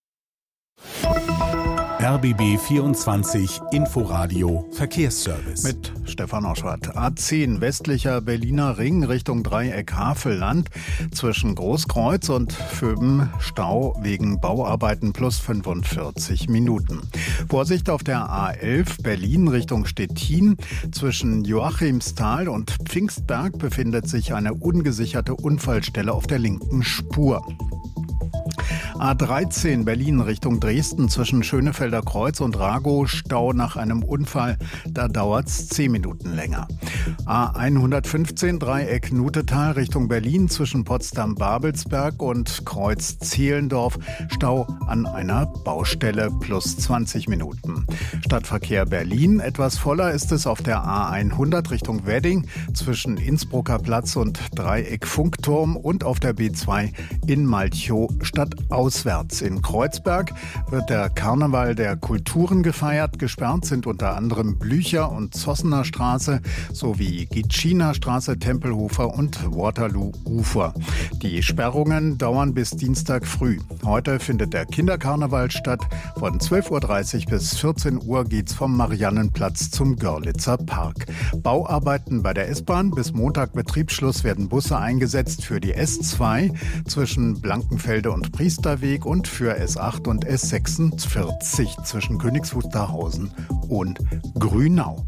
R B B vierundzwanzig Inforadio Verkehrsservice. Mit Stefan Oschwart. A zehn westlicher Berliner Ring Richtung Dreieck Havelland. Zwischen Großkreuz und Vöben Stau wegen Bauarbeiten plus fünfundvierzig Minuten. Vorsicht auf der A elf Berlin Richtung Stettin. Zwischen Joachimsthal und Pfingstberg befindet sich eine ungesicherte Unfallstelle auf der linken Spur. A dreizehn Berlin Richtung Dresden zwischen Schönefelder Kreuz und Ragow Stau nach einem Unfall. Da dauert's zehn Minuten länger. A hundertfünfzehn Dreieck Nutetal Richtung Berlin zwischen Potsdam-Babelsberg und Kreuz Zehlendorf. Stau an einer Baustelle plus zwanzig Minuten. Stadtverkehr Berlin. Etwas voller ist es auf der A hundert Richtung Wedding zwischen Innsbrucker Platz und Dreieck Funkturm und auf der B zwei in Malchow stadtauswärts. In Kreuzberg wird der Karneval der Kulturen gefeiert. Gesperrt sind unter anderem Blücher- und Zossener Straße sowie Gitschiner Straße, Tempelhofer und Waterloo-Ufer. Die Sperrungen dauern bis Dienstag früh. Heute findet der Kinderkarneval statt. Von zwölf Uhr dreißig bis vierzehn Uhr geht's vom Mariannenplatz zum Görlitzer Park. Bauarbeiten bei der S-Bahn. Bis Montag Betriebsschluss werden Busse eingesetzt für die S zwei zwischen Blankenfelde und Priesterweg und für S acht und S sechsundvierzig zwischen Königs Wusterhausen und Grünau.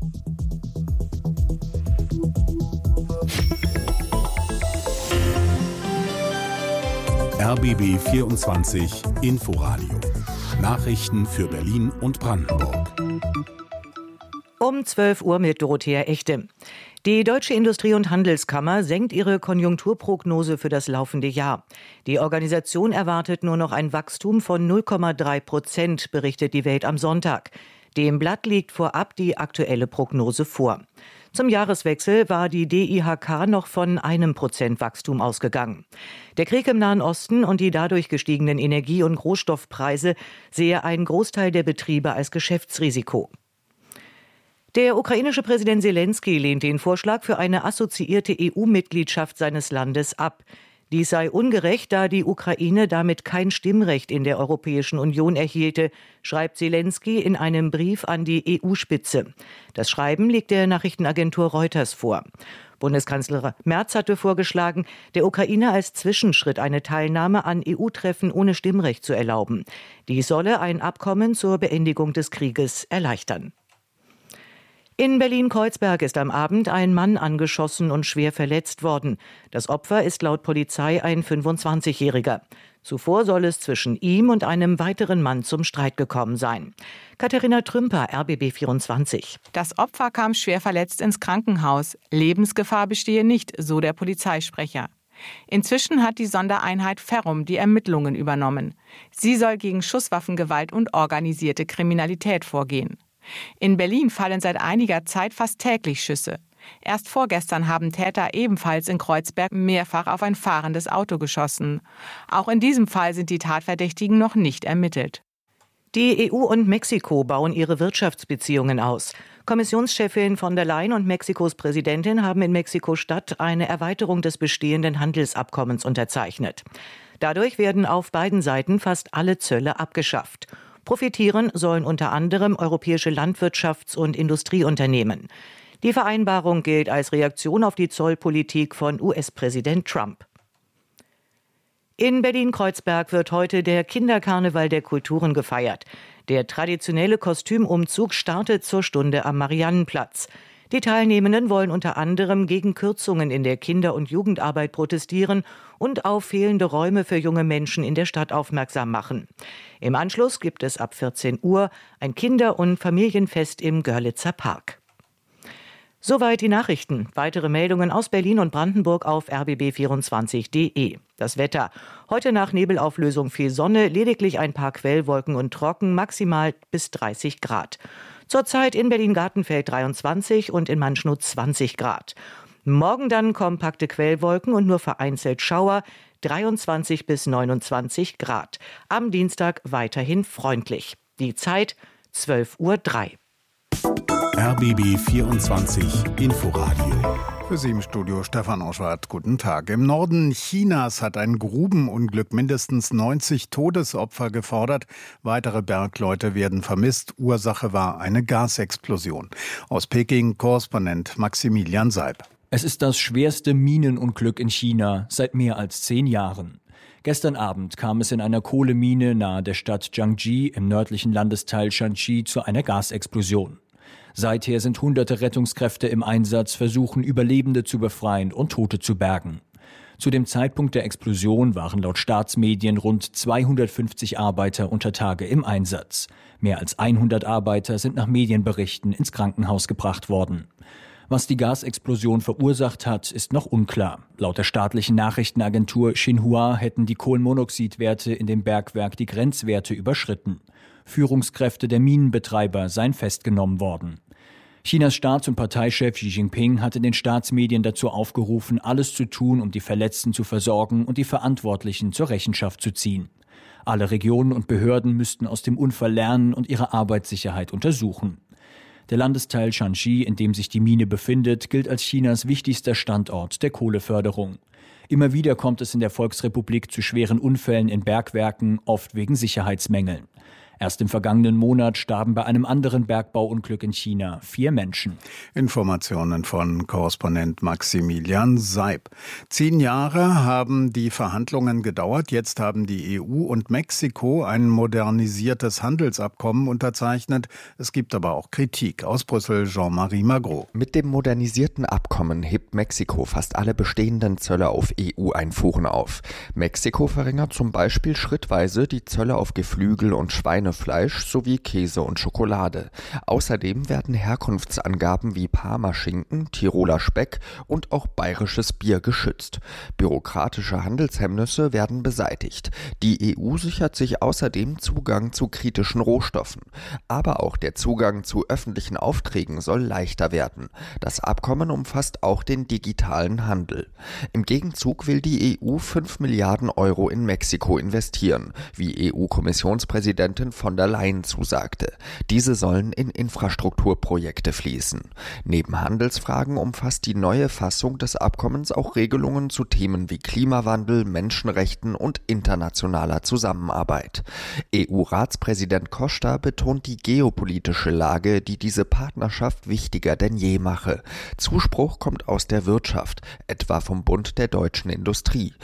R B B vierundzwanzig Inforadio. Nachrichten für Berlin und Brandenburg. Um zwölf Uhr mit Dorothea Echte. Die Deutsche Industrie- und Handelskammer senkt ihre Konjunkturprognose für das laufende Jahr. Die Organisation erwartet nur noch ein Wachstum von null Komma drei Prozent, berichtet die Welt am Sonntag. Dem Blatt liegt vorab die aktuelle Prognose vor. Zum Jahreswechsel war die D I H K noch von einem Prozent Wachstum ausgegangen. Der Krieg im Nahen Osten und die dadurch gestiegenen Energie- und Rohstoffpreise sehe ein Großteil der Betriebe als Geschäftsrisiko. Der ukrainische Präsident Selenskyj lehnt den Vorschlag für eine assoziierte E U-Mitgliedschaft seines Landes ab. Dies sei ungerecht, da die Ukraine damit kein Stimmrecht in der Europäischen Union erhielte, schreibt Selenskyj in einem Brief an die E U-Spitze. Das Schreiben liegt der Nachrichtenagentur Reuters vor. Bundeskanzler Merz hatte vorgeschlagen, der Ukraine als Zwischenschritt eine Teilnahme an E U-Treffen ohne Stimmrecht zu erlauben. Dies solle ein Abkommen zur Beendigung des Krieges erleichtern. In Berlin-Kreuzberg ist am Abend ein Mann angeschossen und schwer verletzt worden. Das Opfer ist laut Polizei ein fünfundzwanzigjähriger. Zuvor soll es zwischen ihm und einem weiteren Mann zum Streit gekommen sein. Katharina Trümper, R B B vierundzwanzig. Das Opfer kam schwer verletzt ins Krankenhaus. Lebensgefahr bestehe nicht, so der Polizeisprecher. Inzwischen hat die Sondereinheit Ferrum die Ermittlungen übernommen. Sie soll gegen Schusswaffengewalt und organisierte Kriminalität vorgehen. In Berlin fallen seit einiger Zeit fast täglich Schüsse. Erst vorgestern haben Täter ebenfalls in Kreuzberg mehrfach auf ein fahrendes Auto geschossen. Auch in diesem Fall sind die Tatverdächtigen noch nicht ermittelt. Die E U und Mexiko bauen ihre Wirtschaftsbeziehungen aus. Kommissionschefin von der Leyen und Mexikos Präsidentin haben in Mexiko-Stadt eine Erweiterung des bestehenden Handelsabkommens unterzeichnet. Dadurch werden auf beiden Seiten fast alle Zölle abgeschafft. Profitieren sollen unter anderem europäische Landwirtschafts- und Industrieunternehmen. Die Vereinbarung gilt als Reaktion auf die Zollpolitik von U S-Präsident Trump. In Berlin-Kreuzberg wird heute der Kinderkarneval der Kulturen gefeiert. Der traditionelle Kostümumzug startet zur Stunde am Mariannenplatz. Die Teilnehmenden wollen unter anderem gegen Kürzungen in der Kinder- und Jugendarbeit protestieren und auf fehlende Räume für junge Menschen in der Stadt aufmerksam machen. Im Anschluss gibt es ab vierzehn Uhr ein Kinder- und Familienfest im Görlitzer Park. Soweit die Nachrichten. Weitere Meldungen aus Berlin und Brandenburg auf r b b vierundzwanzig punkt d e. Das Wetter. Heute nach Nebelauflösung viel Sonne, lediglich ein paar Quellwolken und trocken, maximal bis dreißig Grad. Zurzeit in Berlin-Gartenfeld dreiundzwanzig und in Manschnow zwanzig Grad. Morgen dann kompakte Quellwolken und nur vereinzelt Schauer, dreiundzwanzig bis neunundzwanzig Grad. Am Dienstag weiterhin freundlich. Die Zeit zwölf Uhr drei. R B B vierundzwanzig Inforadio. Für Sie im Studio Stefan Oschwart. Guten Tag. Im Norden Chinas hat ein Grubenunglück mindestens neunzig Todesopfer gefordert. Weitere Bergleute werden vermisst. Ursache war eine Gasexplosion. Aus Peking Korrespondent Maximilian Seib. Es ist das schwerste Minenunglück in China seit mehr als zehn Jahren. Gestern Abend kam es in einer Kohlemine nahe der Stadt Jiangji im nördlichen Landesteil Shanxi zu einer Gasexplosion. Seither sind hunderte Rettungskräfte im Einsatz, versuchen Überlebende zu befreien und Tote zu bergen. Zu dem Zeitpunkt der Explosion waren laut Staatsmedien rund zweihundertfünfzig Arbeiter unter Tage im Einsatz. Mehr als hundert Arbeiter sind nach Medienberichten ins Krankenhaus gebracht worden. Was die Gasexplosion verursacht hat, ist noch unklar. Laut der staatlichen Nachrichtenagentur Xinhua hätten die Kohlenmonoxidwerte in dem Bergwerk die Grenzwerte überschritten. Führungskräfte der Minenbetreiber seien festgenommen worden. Chinas Staats- und Parteichef Xi Jinping hat in den Staatsmedien dazu aufgerufen, alles zu tun, um die Verletzten zu versorgen und die Verantwortlichen zur Rechenschaft zu ziehen. Alle Regionen und Behörden müssten aus dem Unfall lernen und ihre Arbeitssicherheit untersuchen. Der Landesteil Shanxi, in dem sich die Mine befindet, gilt als Chinas wichtigster Standort der Kohleförderung. Immer wieder kommt es in der Volksrepublik zu schweren Unfällen in Bergwerken, oft wegen Sicherheitsmängeln. Erst im vergangenen Monat starben bei einem anderen Bergbauunglück in China vier Menschen. Informationen von Korrespondent Maximilian Seib. Zehn Jahre haben die Verhandlungen gedauert. Jetzt haben die E U und Mexiko ein modernisiertes Handelsabkommen unterzeichnet. Es gibt aber auch Kritik. Aus Brüssel Jean-Marie Magro. Mit dem modernisierten Abkommen hebt Mexiko fast alle bestehenden Zölle auf E U-Einfuhren auf. Mexiko verringert zum Beispiel schrittweise die Zölle auf Geflügel und Schweine Schweinefleisch sowie Käse und Schokolade. Außerdem werden Herkunftsangaben wie Parmaschinken, Tiroler Speck und auch bayerisches Bier geschützt. Bürokratische Handelshemmnisse werden beseitigt. Die E U sichert sich außerdem Zugang zu kritischen Rohstoffen. Aber auch der Zugang zu öffentlichen Aufträgen soll leichter werden. Das Abkommen umfasst auch den digitalen Handel. Im Gegenzug will die E U fünf Milliarden Euro in Mexiko investieren, wie E U-Kommissionspräsidentin von der Leyen zusagte. Diese sollen in Infrastrukturprojekte fließen. Neben Handelsfragen umfasst die neue Fassung des Abkommens auch Regelungen zu Themen wie Klimawandel, Menschenrechten und internationaler Zusammenarbeit. E U-Ratspräsident Costa betont die geopolitische Lage, die diese Partnerschaft wichtiger denn je mache. Zuspruch kommt aus der Wirtschaft, etwa vom Bund der deutschen Industrie.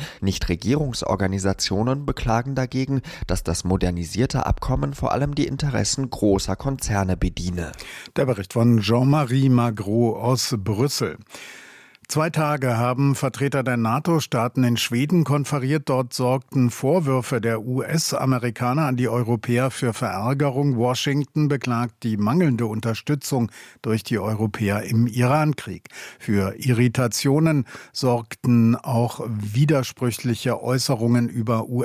Nichtregierungsorganisationen beklagen dagegen, dass das modernisierte Abkommen vor allem die Interessen großer Konzerne bediene. Der Bericht von Jean-Marie Magro aus Brüssel. Zwei Tage haben Vertreter der NATO-Staaten in Schweden konferiert. Dort sorgten Vorwürfe der U S-Amerikaner an die Europäer für Verärgerung. Washington beklagt die mangelnde Unterstützung durch die Europäer im Irankrieg. Für Irritationen sorgten auch widersprüchliche Äußerungen über U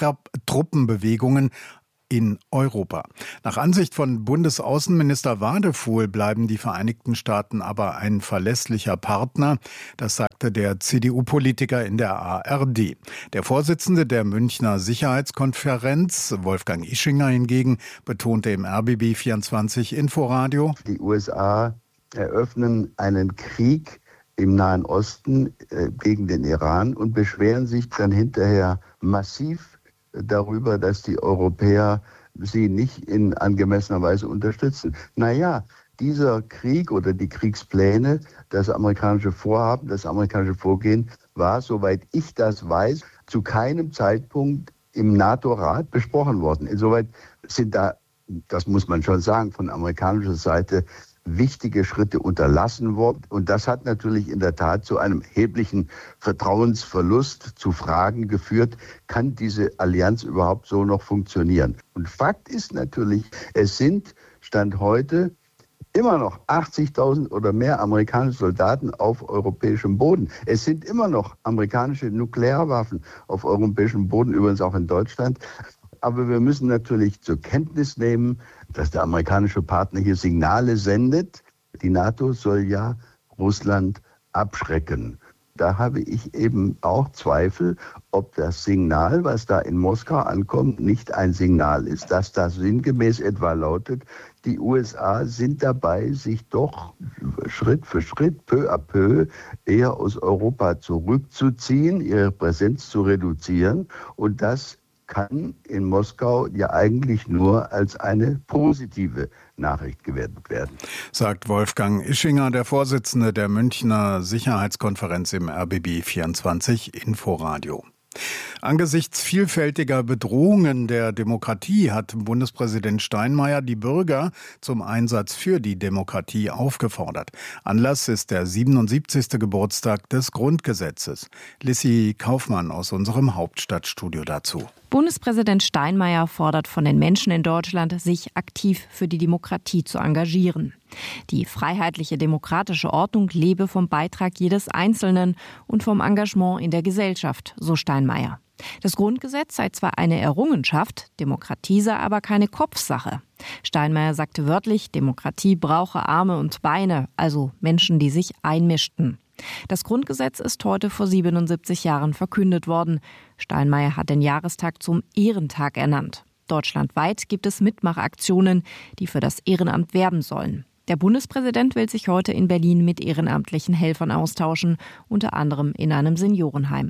S-Truppenbewegungen in Europa. Nach Ansicht von Bundesaußenminister Wadefuhl bleiben die Vereinigten Staaten aber ein verlässlicher Partner. Das sagte der C D U-Politiker in der A R D. Der Vorsitzende der Münchner Sicherheitskonferenz, Wolfgang Ischinger hingegen, betonte im R B B vierundzwanzig Inforadio: Die U S A eröffnen einen Krieg im Nahen Osten äh, gegen den Iran und beschweren sich dann hinterher massiv darüber, dass die Europäer sie nicht in angemessener Weise unterstützen. Naja, dieser Krieg oder die Kriegspläne, das amerikanische Vorhaben, das amerikanische Vorgehen war, soweit ich das weiß, zu keinem Zeitpunkt im NATO-Rat besprochen worden. Insoweit sind da, das muss man schon sagen, von amerikanischer Seite wichtige Schritte unterlassen worden. Und das hat natürlich in der Tat zu einem erheblichen Vertrauensverlust, zu Fragen geführt, kann diese Allianz überhaupt so noch funktionieren? Und Fakt ist natürlich, es sind Stand heute immer noch achtzigtausend oder mehr amerikanische Soldaten auf europäischem Boden. Es sind immer noch amerikanische Nuklearwaffen auf europäischem Boden, übrigens auch in Deutschland. Aber wir müssen natürlich zur Kenntnis nehmen, dass der amerikanische Partner hier Signale sendet. Die NATO soll ja Russland abschrecken. Da habe ich eben auch Zweifel, ob das Signal, was da in Moskau ankommt, nicht ein Signal ist, dass das sinngemäß etwa lautet, die U S A sind dabei, sich doch Schritt für Schritt, peu à peu, eher aus Europa zurückzuziehen, ihre Präsenz zu reduzieren. Und das kann in Moskau ja eigentlich nur als eine positive Nachricht gewertet werden. Sagt Wolfgang Ischinger, der Vorsitzende der Münchner Sicherheitskonferenz im R B B vierundzwanzig Inforadio. Angesichts vielfältiger Bedrohungen der Demokratie hat Bundespräsident Steinmeier die Bürger zum Einsatz für die Demokratie aufgefordert. Anlass ist der siebenundsiebzigste Geburtstag des Grundgesetzes. Lissy Kaufmann aus unserem Hauptstadtstudio dazu. Bundespräsident Steinmeier fordert von den Menschen in Deutschland, sich aktiv für die Demokratie zu engagieren. Die freiheitliche demokratische Ordnung lebe vom Beitrag jedes Einzelnen und vom Engagement in der Gesellschaft, so Steinmeier. Das Grundgesetz sei zwar eine Errungenschaft, Demokratie sei aber keine Kopfsache. Steinmeier sagte wörtlich, Demokratie brauche Arme und Beine, also Menschen, die sich einmischten. Das Grundgesetz ist heute vor siebenundsiebzig Jahren verkündet worden. Steinmeier hat den Jahrestag zum Ehrentag ernannt. Deutschlandweit gibt es Mitmachaktionen, die für das Ehrenamt werben sollen. Der Bundespräsident will sich heute in Berlin mit ehrenamtlichen Helfern austauschen, unter anderem in einem Seniorenheim.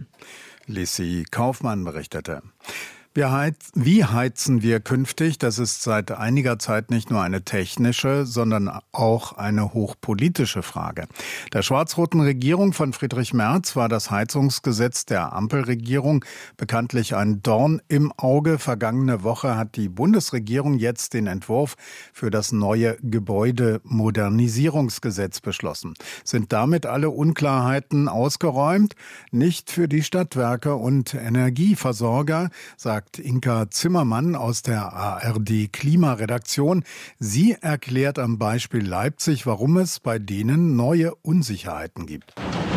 Lissy Kaufmann berichtete. Wie heizen wir künftig? Das ist seit einiger Zeit nicht nur eine technische, sondern auch eine hochpolitische Frage. Der schwarz-roten Regierung von Friedrich Merz war das Heizungsgesetz der Ampelregierung bekanntlich ein Dorn im Auge. Vergangene Woche hat die Bundesregierung jetzt den Entwurf für das neue Gebäudemodernisierungsgesetz beschlossen. Sind damit alle Unklarheiten ausgeräumt? Nicht für die Stadtwerke und Energieversorger, sagt sagt Inka Zimmermann aus der A R D-Klimaredaktion. Sie erklärt am Beispiel Leipzig, warum es bei denen neue Unsicherheiten gibt.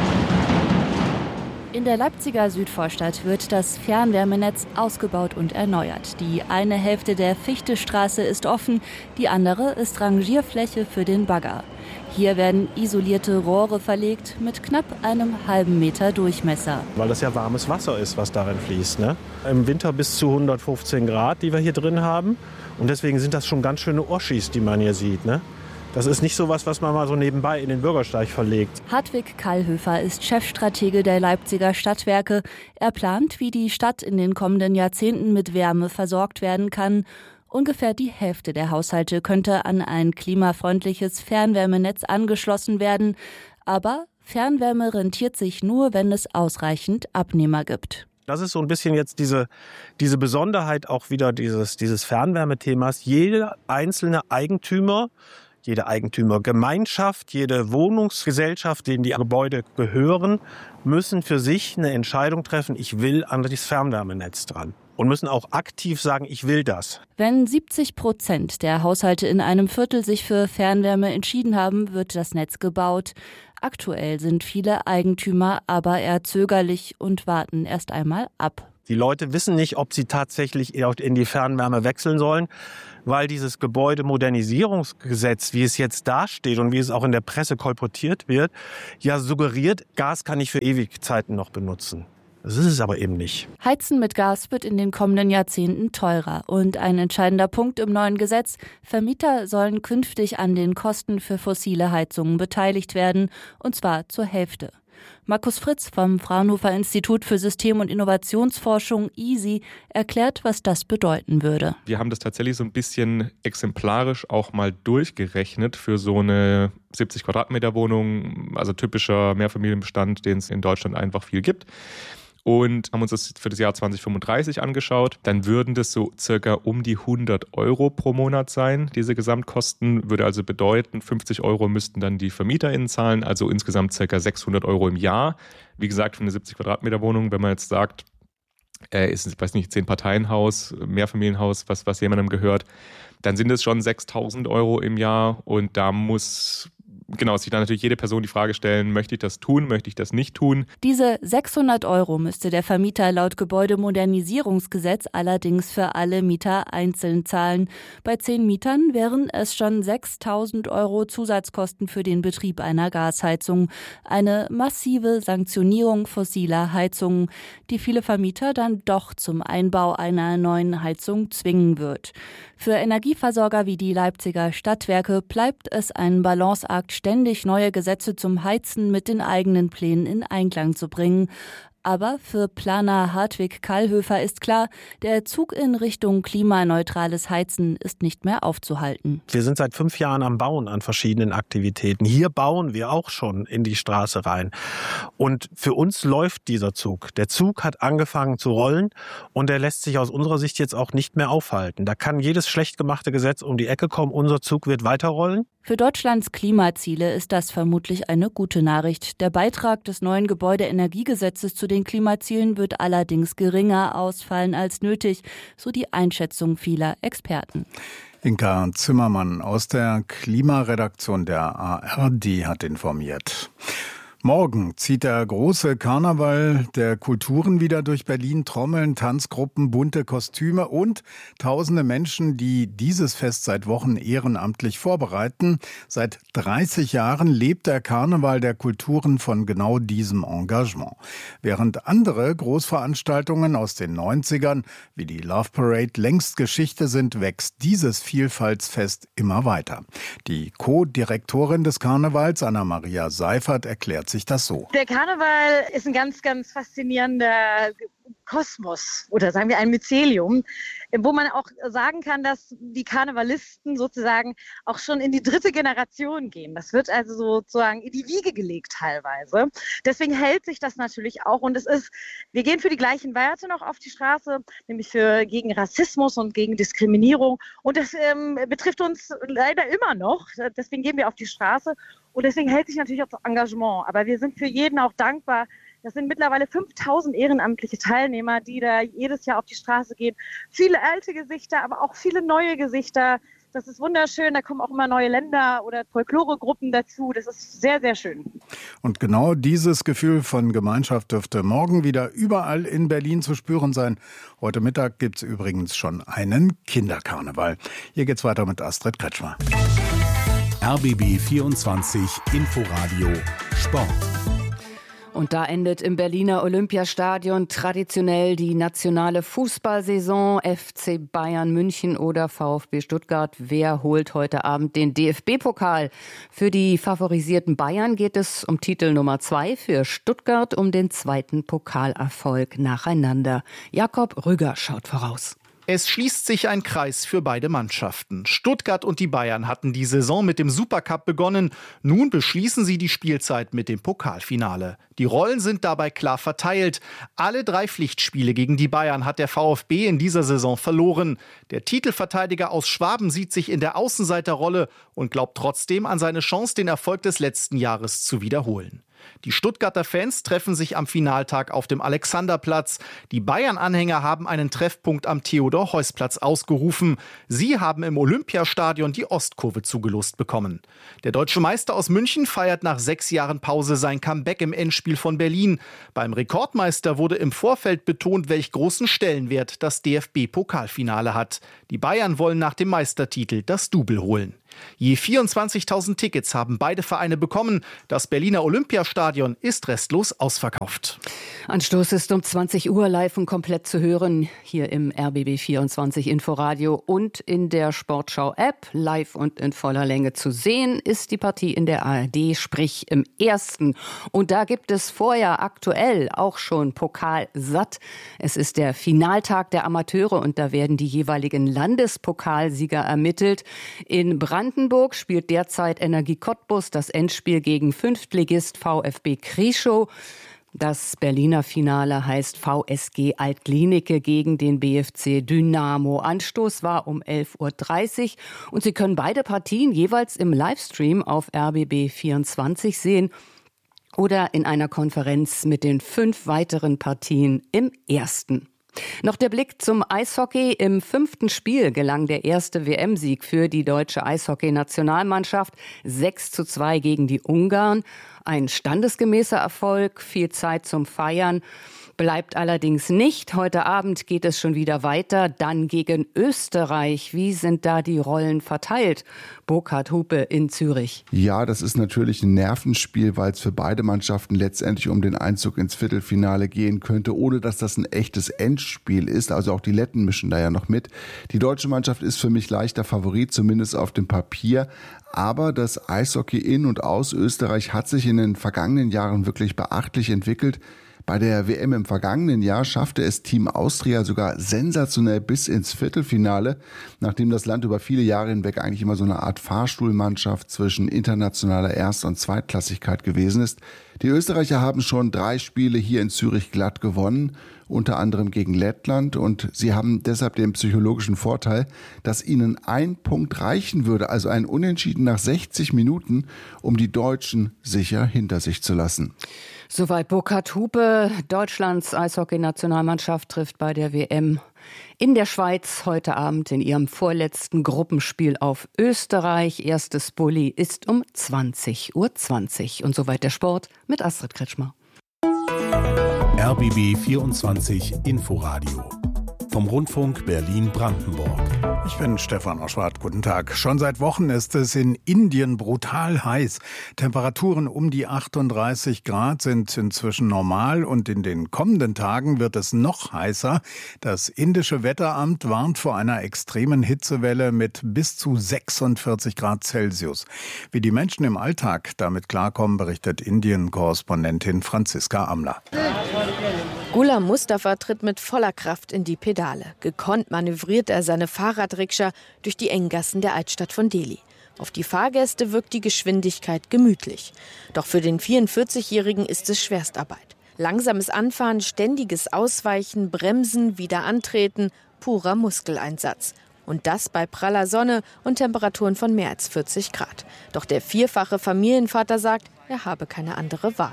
In der Leipziger Südvorstadt wird das Fernwärmenetz ausgebaut und erneuert. Die eine Hälfte der Fichtestraße ist offen, die andere ist Rangierfläche für den Bagger. Hier werden isolierte Rohre verlegt mit knapp einem halben Meter Durchmesser. Weil das ja warmes Wasser ist, was darin fließt, ne? Im Winter bis zu hundertfünfzehn Grad, die wir hier drin haben. Und deswegen sind das schon ganz schöne Oschis, die man hier sieht, ne? Das ist nicht so was, was man mal so nebenbei in den Bürgersteig verlegt. Hartwig Kallhöfer ist Chefstratege der Leipziger Stadtwerke. Er plant, wie die Stadt in den kommenden Jahrzehnten mit Wärme versorgt werden kann. Ungefähr die Hälfte der Haushalte könnte an ein klimafreundliches Fernwärmenetz angeschlossen werden. Aber Fernwärme rentiert sich nur, wenn es ausreichend Abnehmer gibt. Das ist so ein bisschen jetzt diese, diese Besonderheit auch wieder dieses, dieses Fernwärmethemas. Jeder einzelne Eigentümer, jede Eigentümergemeinschaft, jede Wohnungsgesellschaft, denen die Gebäude gehören, müssen für sich eine Entscheidung treffen, ich will an das Fernwärmenetz dran. Und müssen auch aktiv sagen, ich will das. Wenn siebzig Prozent der Haushalte in einem Viertel sich für Fernwärme entschieden haben, wird das Netz gebaut. Aktuell sind viele Eigentümer aber eher zögerlich und warten erst einmal ab. Die Leute wissen nicht, ob sie tatsächlich in die Fernwärme wechseln sollen, weil dieses Gebäudemodernisierungsgesetz, wie es jetzt dasteht und wie es auch in der Presse kolportiert wird, ja suggeriert, Gas kann ich für Ewigzeiten noch benutzen. Das ist es aber eben nicht. Heizen mit Gas wird in den kommenden Jahrzehnten teurer. Und ein entscheidender Punkt im neuen Gesetz: Vermieter sollen künftig an den Kosten für fossile Heizungen beteiligt werden, und zwar zur Hälfte. Markus Fritz vom Fraunhofer Institut für System- und Innovationsforschung I S I erklärt, was das bedeuten würde. Wir haben das tatsächlich so ein bisschen exemplarisch auch mal durchgerechnet für so eine siebzig Quadratmeter Wohnung, also typischer Mehrfamilienbestand, den es in Deutschland einfach viel gibt. Und haben uns das für das Jahr zwanzig fünfunddreißig angeschaut. Dann würden das so circa um die hundert Euro pro Monat sein, diese Gesamtkosten. Würde also bedeuten, fünfzig Euro müssten dann die VermieterInnen zahlen, also insgesamt circa sechshundert Euro im Jahr. Wie gesagt, für eine siebzig Quadratmeter Wohnung, wenn man jetzt sagt, äh, ist, ich weiß nicht, zehn-Parteien-Haus, Mehrfamilienhaus, was, was jemandem gehört, dann sind es schon sechstausend Euro im Jahr. Und da muss Genau, sich dann natürlich jede Person die Frage stellen, möchte ich das tun, möchte ich das nicht tun? Diese sechshundert Euro müsste der Vermieter laut Gebäudemodernisierungsgesetz allerdings für alle Mieter einzeln zahlen. Bei zehn Mietern wären es schon sechstausend Euro Zusatzkosten für den Betrieb einer Gasheizung. Eine massive Sanktionierung fossiler Heizungen, die viele Vermieter dann doch zum Einbau einer neuen Heizung zwingen wird. Für Energieversorger wie die Leipziger Stadtwerke bleibt es ein Balanceakt, ständig neue Gesetze zum Heizen mit den eigenen Plänen in Einklang zu bringen. Aber für Planer Hartwig Kallhöfer ist klar, der Zug in Richtung klimaneutrales Heizen ist nicht mehr aufzuhalten. Wir sind seit fünf Jahren am Bauen an verschiedenen Aktivitäten. Hier bauen wir auch schon in die Straße rein. Und für uns läuft dieser Zug. Der Zug hat angefangen zu rollen und der lässt sich aus unserer Sicht jetzt auch nicht mehr aufhalten. Da kann jedes schlecht gemachte Gesetz um die Ecke kommen. Unser Zug wird weiterrollen. Für Deutschlands Klimaziele ist das vermutlich eine gute Nachricht. Der Beitrag des neuen Gebäudeenergiegesetzes zu den Klimazielen wird allerdings geringer ausfallen als nötig, so die Einschätzung vieler Experten. Inka Zimmermann aus der Klimaredaktion der A R D hat informiert. Morgen zieht der große Karneval der Kulturen wieder durch Berlin. Trommeln, Tanzgruppen, bunte Kostüme und tausende Menschen, die dieses Fest seit Wochen ehrenamtlich vorbereiten. Seit dreißig Jahren lebt der Karneval der Kulturen von genau diesem Engagement. Während andere Großveranstaltungen aus den neunzigern, wie die Love Parade, längst Geschichte sind, wächst dieses Vielfaltsfest immer weiter. Die Co-Direktorin des Karnevals, Anna-Maria Seifert, erklärt sich das so. Der Karneval ist ein ganz, ganz faszinierender Kosmos oder sagen wir ein Mycelium, wo man auch sagen kann, dass die Karnevalisten sozusagen auch schon in die dritte Generation gehen. Das wird also sozusagen in die Wiege gelegt teilweise. Deswegen hält sich das natürlich auch und es ist, wir gehen für die gleichen Werte noch auf die Straße, nämlich für gegen Rassismus und gegen Diskriminierung und das ähm, betrifft uns leider immer noch. Deswegen gehen wir auf die Straße und deswegen hält sich natürlich auch das Engagement. Aber wir sind für jeden auch dankbar, Das sind mittlerweile fünftausend ehrenamtliche Teilnehmer, die da jedes Jahr auf die Straße gehen. Viele alte Gesichter, aber auch viele neue Gesichter. Das ist wunderschön, da kommen auch immer neue Länder oder Folkloregruppen dazu. Das ist sehr, sehr schön. Und genau dieses Gefühl von Gemeinschaft dürfte morgen wieder überall in Berlin zu spüren sein. Heute Mittag gibt es übrigens schon einen Kinderkarneval. Hier geht's weiter mit Astrid Kretschmer. R B B vierundzwanzig Inforadio Sport. Und da endet im Berliner Olympiastadion traditionell die nationale Fußballsaison. F C Bayern München oder VfB Stuttgart. Wer holt heute Abend den D F B-Pokal? Für die favorisierten Bayern geht es um Titel Nummer zwei, für Stuttgart um den zweiten Pokalerfolg nacheinander. Jakob Rügger schaut voraus. Es schließt sich ein Kreis für beide Mannschaften. Stuttgart und die Bayern hatten die Saison mit dem Supercup begonnen. Nun beschließen sie die Spielzeit mit dem Pokalfinale. Die Rollen sind dabei klar verteilt. Alle drei Pflichtspiele gegen die Bayern hat der VfB in dieser Saison verloren. Der Titelverteidiger aus Schwaben sieht sich in der Außenseiterrolle und glaubt trotzdem an seine Chance, den Erfolg des letzten Jahres zu wiederholen. Die Stuttgarter Fans treffen sich am Finaltag auf dem Alexanderplatz. Die Bayern-Anhänger haben einen Treffpunkt am Theodor-Heuss-Platz ausgerufen. Sie haben im Olympiastadion die Ostkurve zugelost bekommen. Der deutsche Meister aus München feiert nach sechs Jahren Pause sein Comeback im Endspiel von Berlin. Beim Rekordmeister wurde im Vorfeld betont, welch großen Stellenwert das D F B-Pokalfinale hat. Die Bayern wollen nach dem Meistertitel das Double holen. Je vierundzwanzigtausend Tickets haben beide Vereine bekommen. Das Berliner Olympiastadion ist restlos ausverkauft. Anstoß ist um zwanzig Uhr live und komplett zu hören. Hier im R B B vierundzwanzig Inforadio und in der Sportschau-App. Live und in voller Länge zu sehen ist die Partie in der A R D, sprich im Ersten. Und da gibt es vorher aktuell auch schon Pokalsatt. Es ist der Finaltag der Amateure und da werden die jeweiligen Landespokalsieger ermittelt. In Brandenburg spielt derzeit Energie Cottbus das Endspiel gegen Fünftligist VfB Krieschow. Das Berliner Finale heißt V S G Altlinike gegen den B F C Dynamo. Anstoß war um elf Uhr dreißig und Sie können beide Partien jeweils im Livestream auf R B B vierundzwanzig sehen oder in einer Konferenz mit den fünf weiteren Partien im Ersten. Noch der Blick zum Eishockey. Im fünften Spiel gelang der erste W M-Sieg für die deutsche Eishockey-Nationalmannschaft. sechs zu zwei gegen die Ungarn. Ein standesgemäßer Erfolg, viel Zeit zum Feiern. Bleibt allerdings nicht. Heute Abend geht es schon wieder weiter, dann gegen Österreich. Wie sind da die Rollen verteilt? Burkhard Hupe in Zürich. Ja, das ist natürlich ein Nervenspiel, weil es für beide Mannschaften letztendlich um den Einzug ins Viertelfinale gehen könnte, ohne dass das ein echtes Endspiel ist. Also auch die Letten mischen da ja noch mit. Die deutsche Mannschaft ist für mich leichter Favorit, zumindest auf dem Papier. Aber das Eishockey in und aus Österreich hat sich in den vergangenen Jahren wirklich beachtlich entwickelt. Bei der W M im vergangenen Jahr schaffte es Team Austria sogar sensationell bis ins Viertelfinale, nachdem das Land über viele Jahre hinweg eigentlich immer so eine Art Fahrstuhlmannschaft zwischen internationaler Erst- und Zweitklassigkeit gewesen ist. Die Österreicher haben schon drei Spiele hier in Zürich glatt gewonnen, unter anderem gegen Lettland, und sie haben deshalb den psychologischen Vorteil, dass ihnen ein Punkt reichen würde, also ein Unentschieden nach sechzig Minuten, um die Deutschen sicher hinter sich zu lassen. Soweit Burkhard Hupe. Deutschlands Eishockey-Nationalmannschaft trifft bei der W M in der Schweiz heute Abend in ihrem vorletzten Gruppenspiel auf Österreich. Erstes Bulli ist um zwanzig Uhr zwanzig. Und soweit der Sport mit Astrid Kretschmer. R B B vierundzwanzig Inforadio vom Rundfunk Berlin-Brandenburg. Ich bin Stefan Oschwart. Guten Tag. Schon seit Wochen ist es in Indien brutal heiß. Temperaturen um die achtunddreißig Grad sind inzwischen normal und in den kommenden Tagen wird es noch heißer. Das indische Wetteramt warnt vor einer extremen Hitzewelle mit bis zu sechsundvierzig Grad Celsius. Wie die Menschen im Alltag damit klarkommen, berichtet Indien-Korrespondentin Franziska Amler. Ghulam Mustafa tritt mit voller Kraft in die Pedale. Gekonnt manövriert er seine Fahrradrikscha durch die engen Gassen der Altstadt von Delhi. Auf die Fahrgäste wirkt die Geschwindigkeit gemütlich. Doch für den vierundvierzigjährigen ist es Schwerstarbeit. Langsames Anfahren, ständiges Ausweichen, Bremsen, wieder antreten, purer Muskeleinsatz. Und das bei praller Sonne und Temperaturen von mehr als vierzig Grad. Doch der vierfache Familienvater sagt, er habe keine andere Wahl.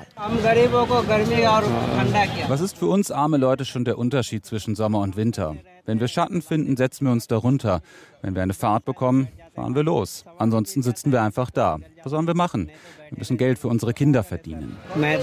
Was ist für uns arme Leute schon der Unterschied zwischen Sommer und Winter? Wenn wir Schatten finden, setzen wir uns darunter. Wenn wir eine Fahrt bekommen, fahren wir los. Ansonsten sitzen wir einfach da. Was sollen wir machen? Wir müssen Geld für unsere Kinder verdienen.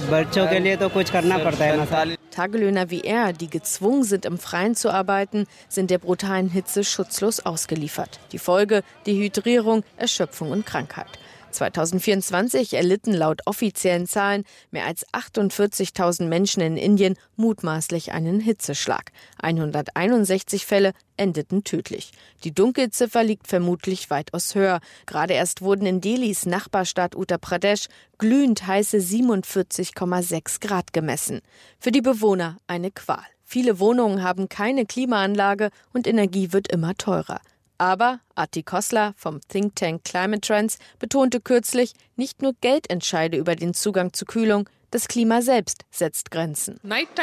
Tagelöhner wie er, die gezwungen sind, im Freien zu arbeiten, sind der brutalen Hitze schutzlos ausgeliefert. Die Folge: Dehydrierung, Erschöpfung und Krankheit. zweitausendvierundzwanzig erlitten laut offiziellen Zahlen mehr als achtundvierzigtausend Menschen in Indien mutmaßlich einen Hitzeschlag. hunderteinundsechzig Fälle endeten tödlich. Die Dunkelziffer liegt vermutlich weitaus höher. Gerade erst wurden in Delhis Nachbarstadt Uttar Pradesh glühend heiße siebenundvierzig Komma sechs Grad gemessen. Für die Bewohner eine Qual. Viele Wohnungen haben keine Klimaanlage und Energie wird immer teurer. Aber Ati Khosla vom Think Tank Climate Trends betonte kürzlich, nicht nur Geld entscheide über den Zugang zu Kühlung, das Klima selbst setzt Grenzen.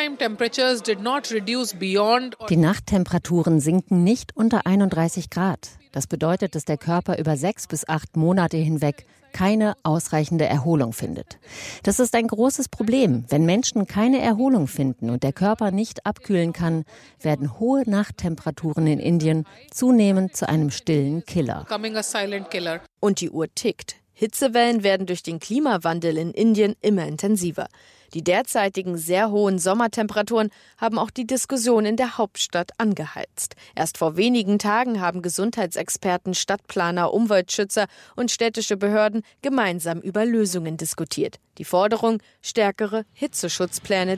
Die Nachttemperaturen sinken nicht unter einunddreißig Grad. Das bedeutet, dass der Körper über sechs bis acht Monate hinweg keine ausreichende Erholung findet. Das ist ein großes Problem. Wenn Menschen keine Erholung finden und der Körper nicht abkühlen kann, werden hohe Nachttemperaturen in Indien zunehmend zu einem stillen Killer. Und die Uhr tickt. Hitzewellen werden durch den Klimawandel in Indien immer intensiver. Die derzeitigen sehr hohen Sommertemperaturen haben auch die Diskussion in der Hauptstadt angeheizt. Erst vor wenigen Tagen haben Gesundheitsexperten, Stadtplaner, Umweltschützer und städtische Behörden gemeinsam über Lösungen diskutiert. Die Forderung: stärkere Hitzeschutzpläne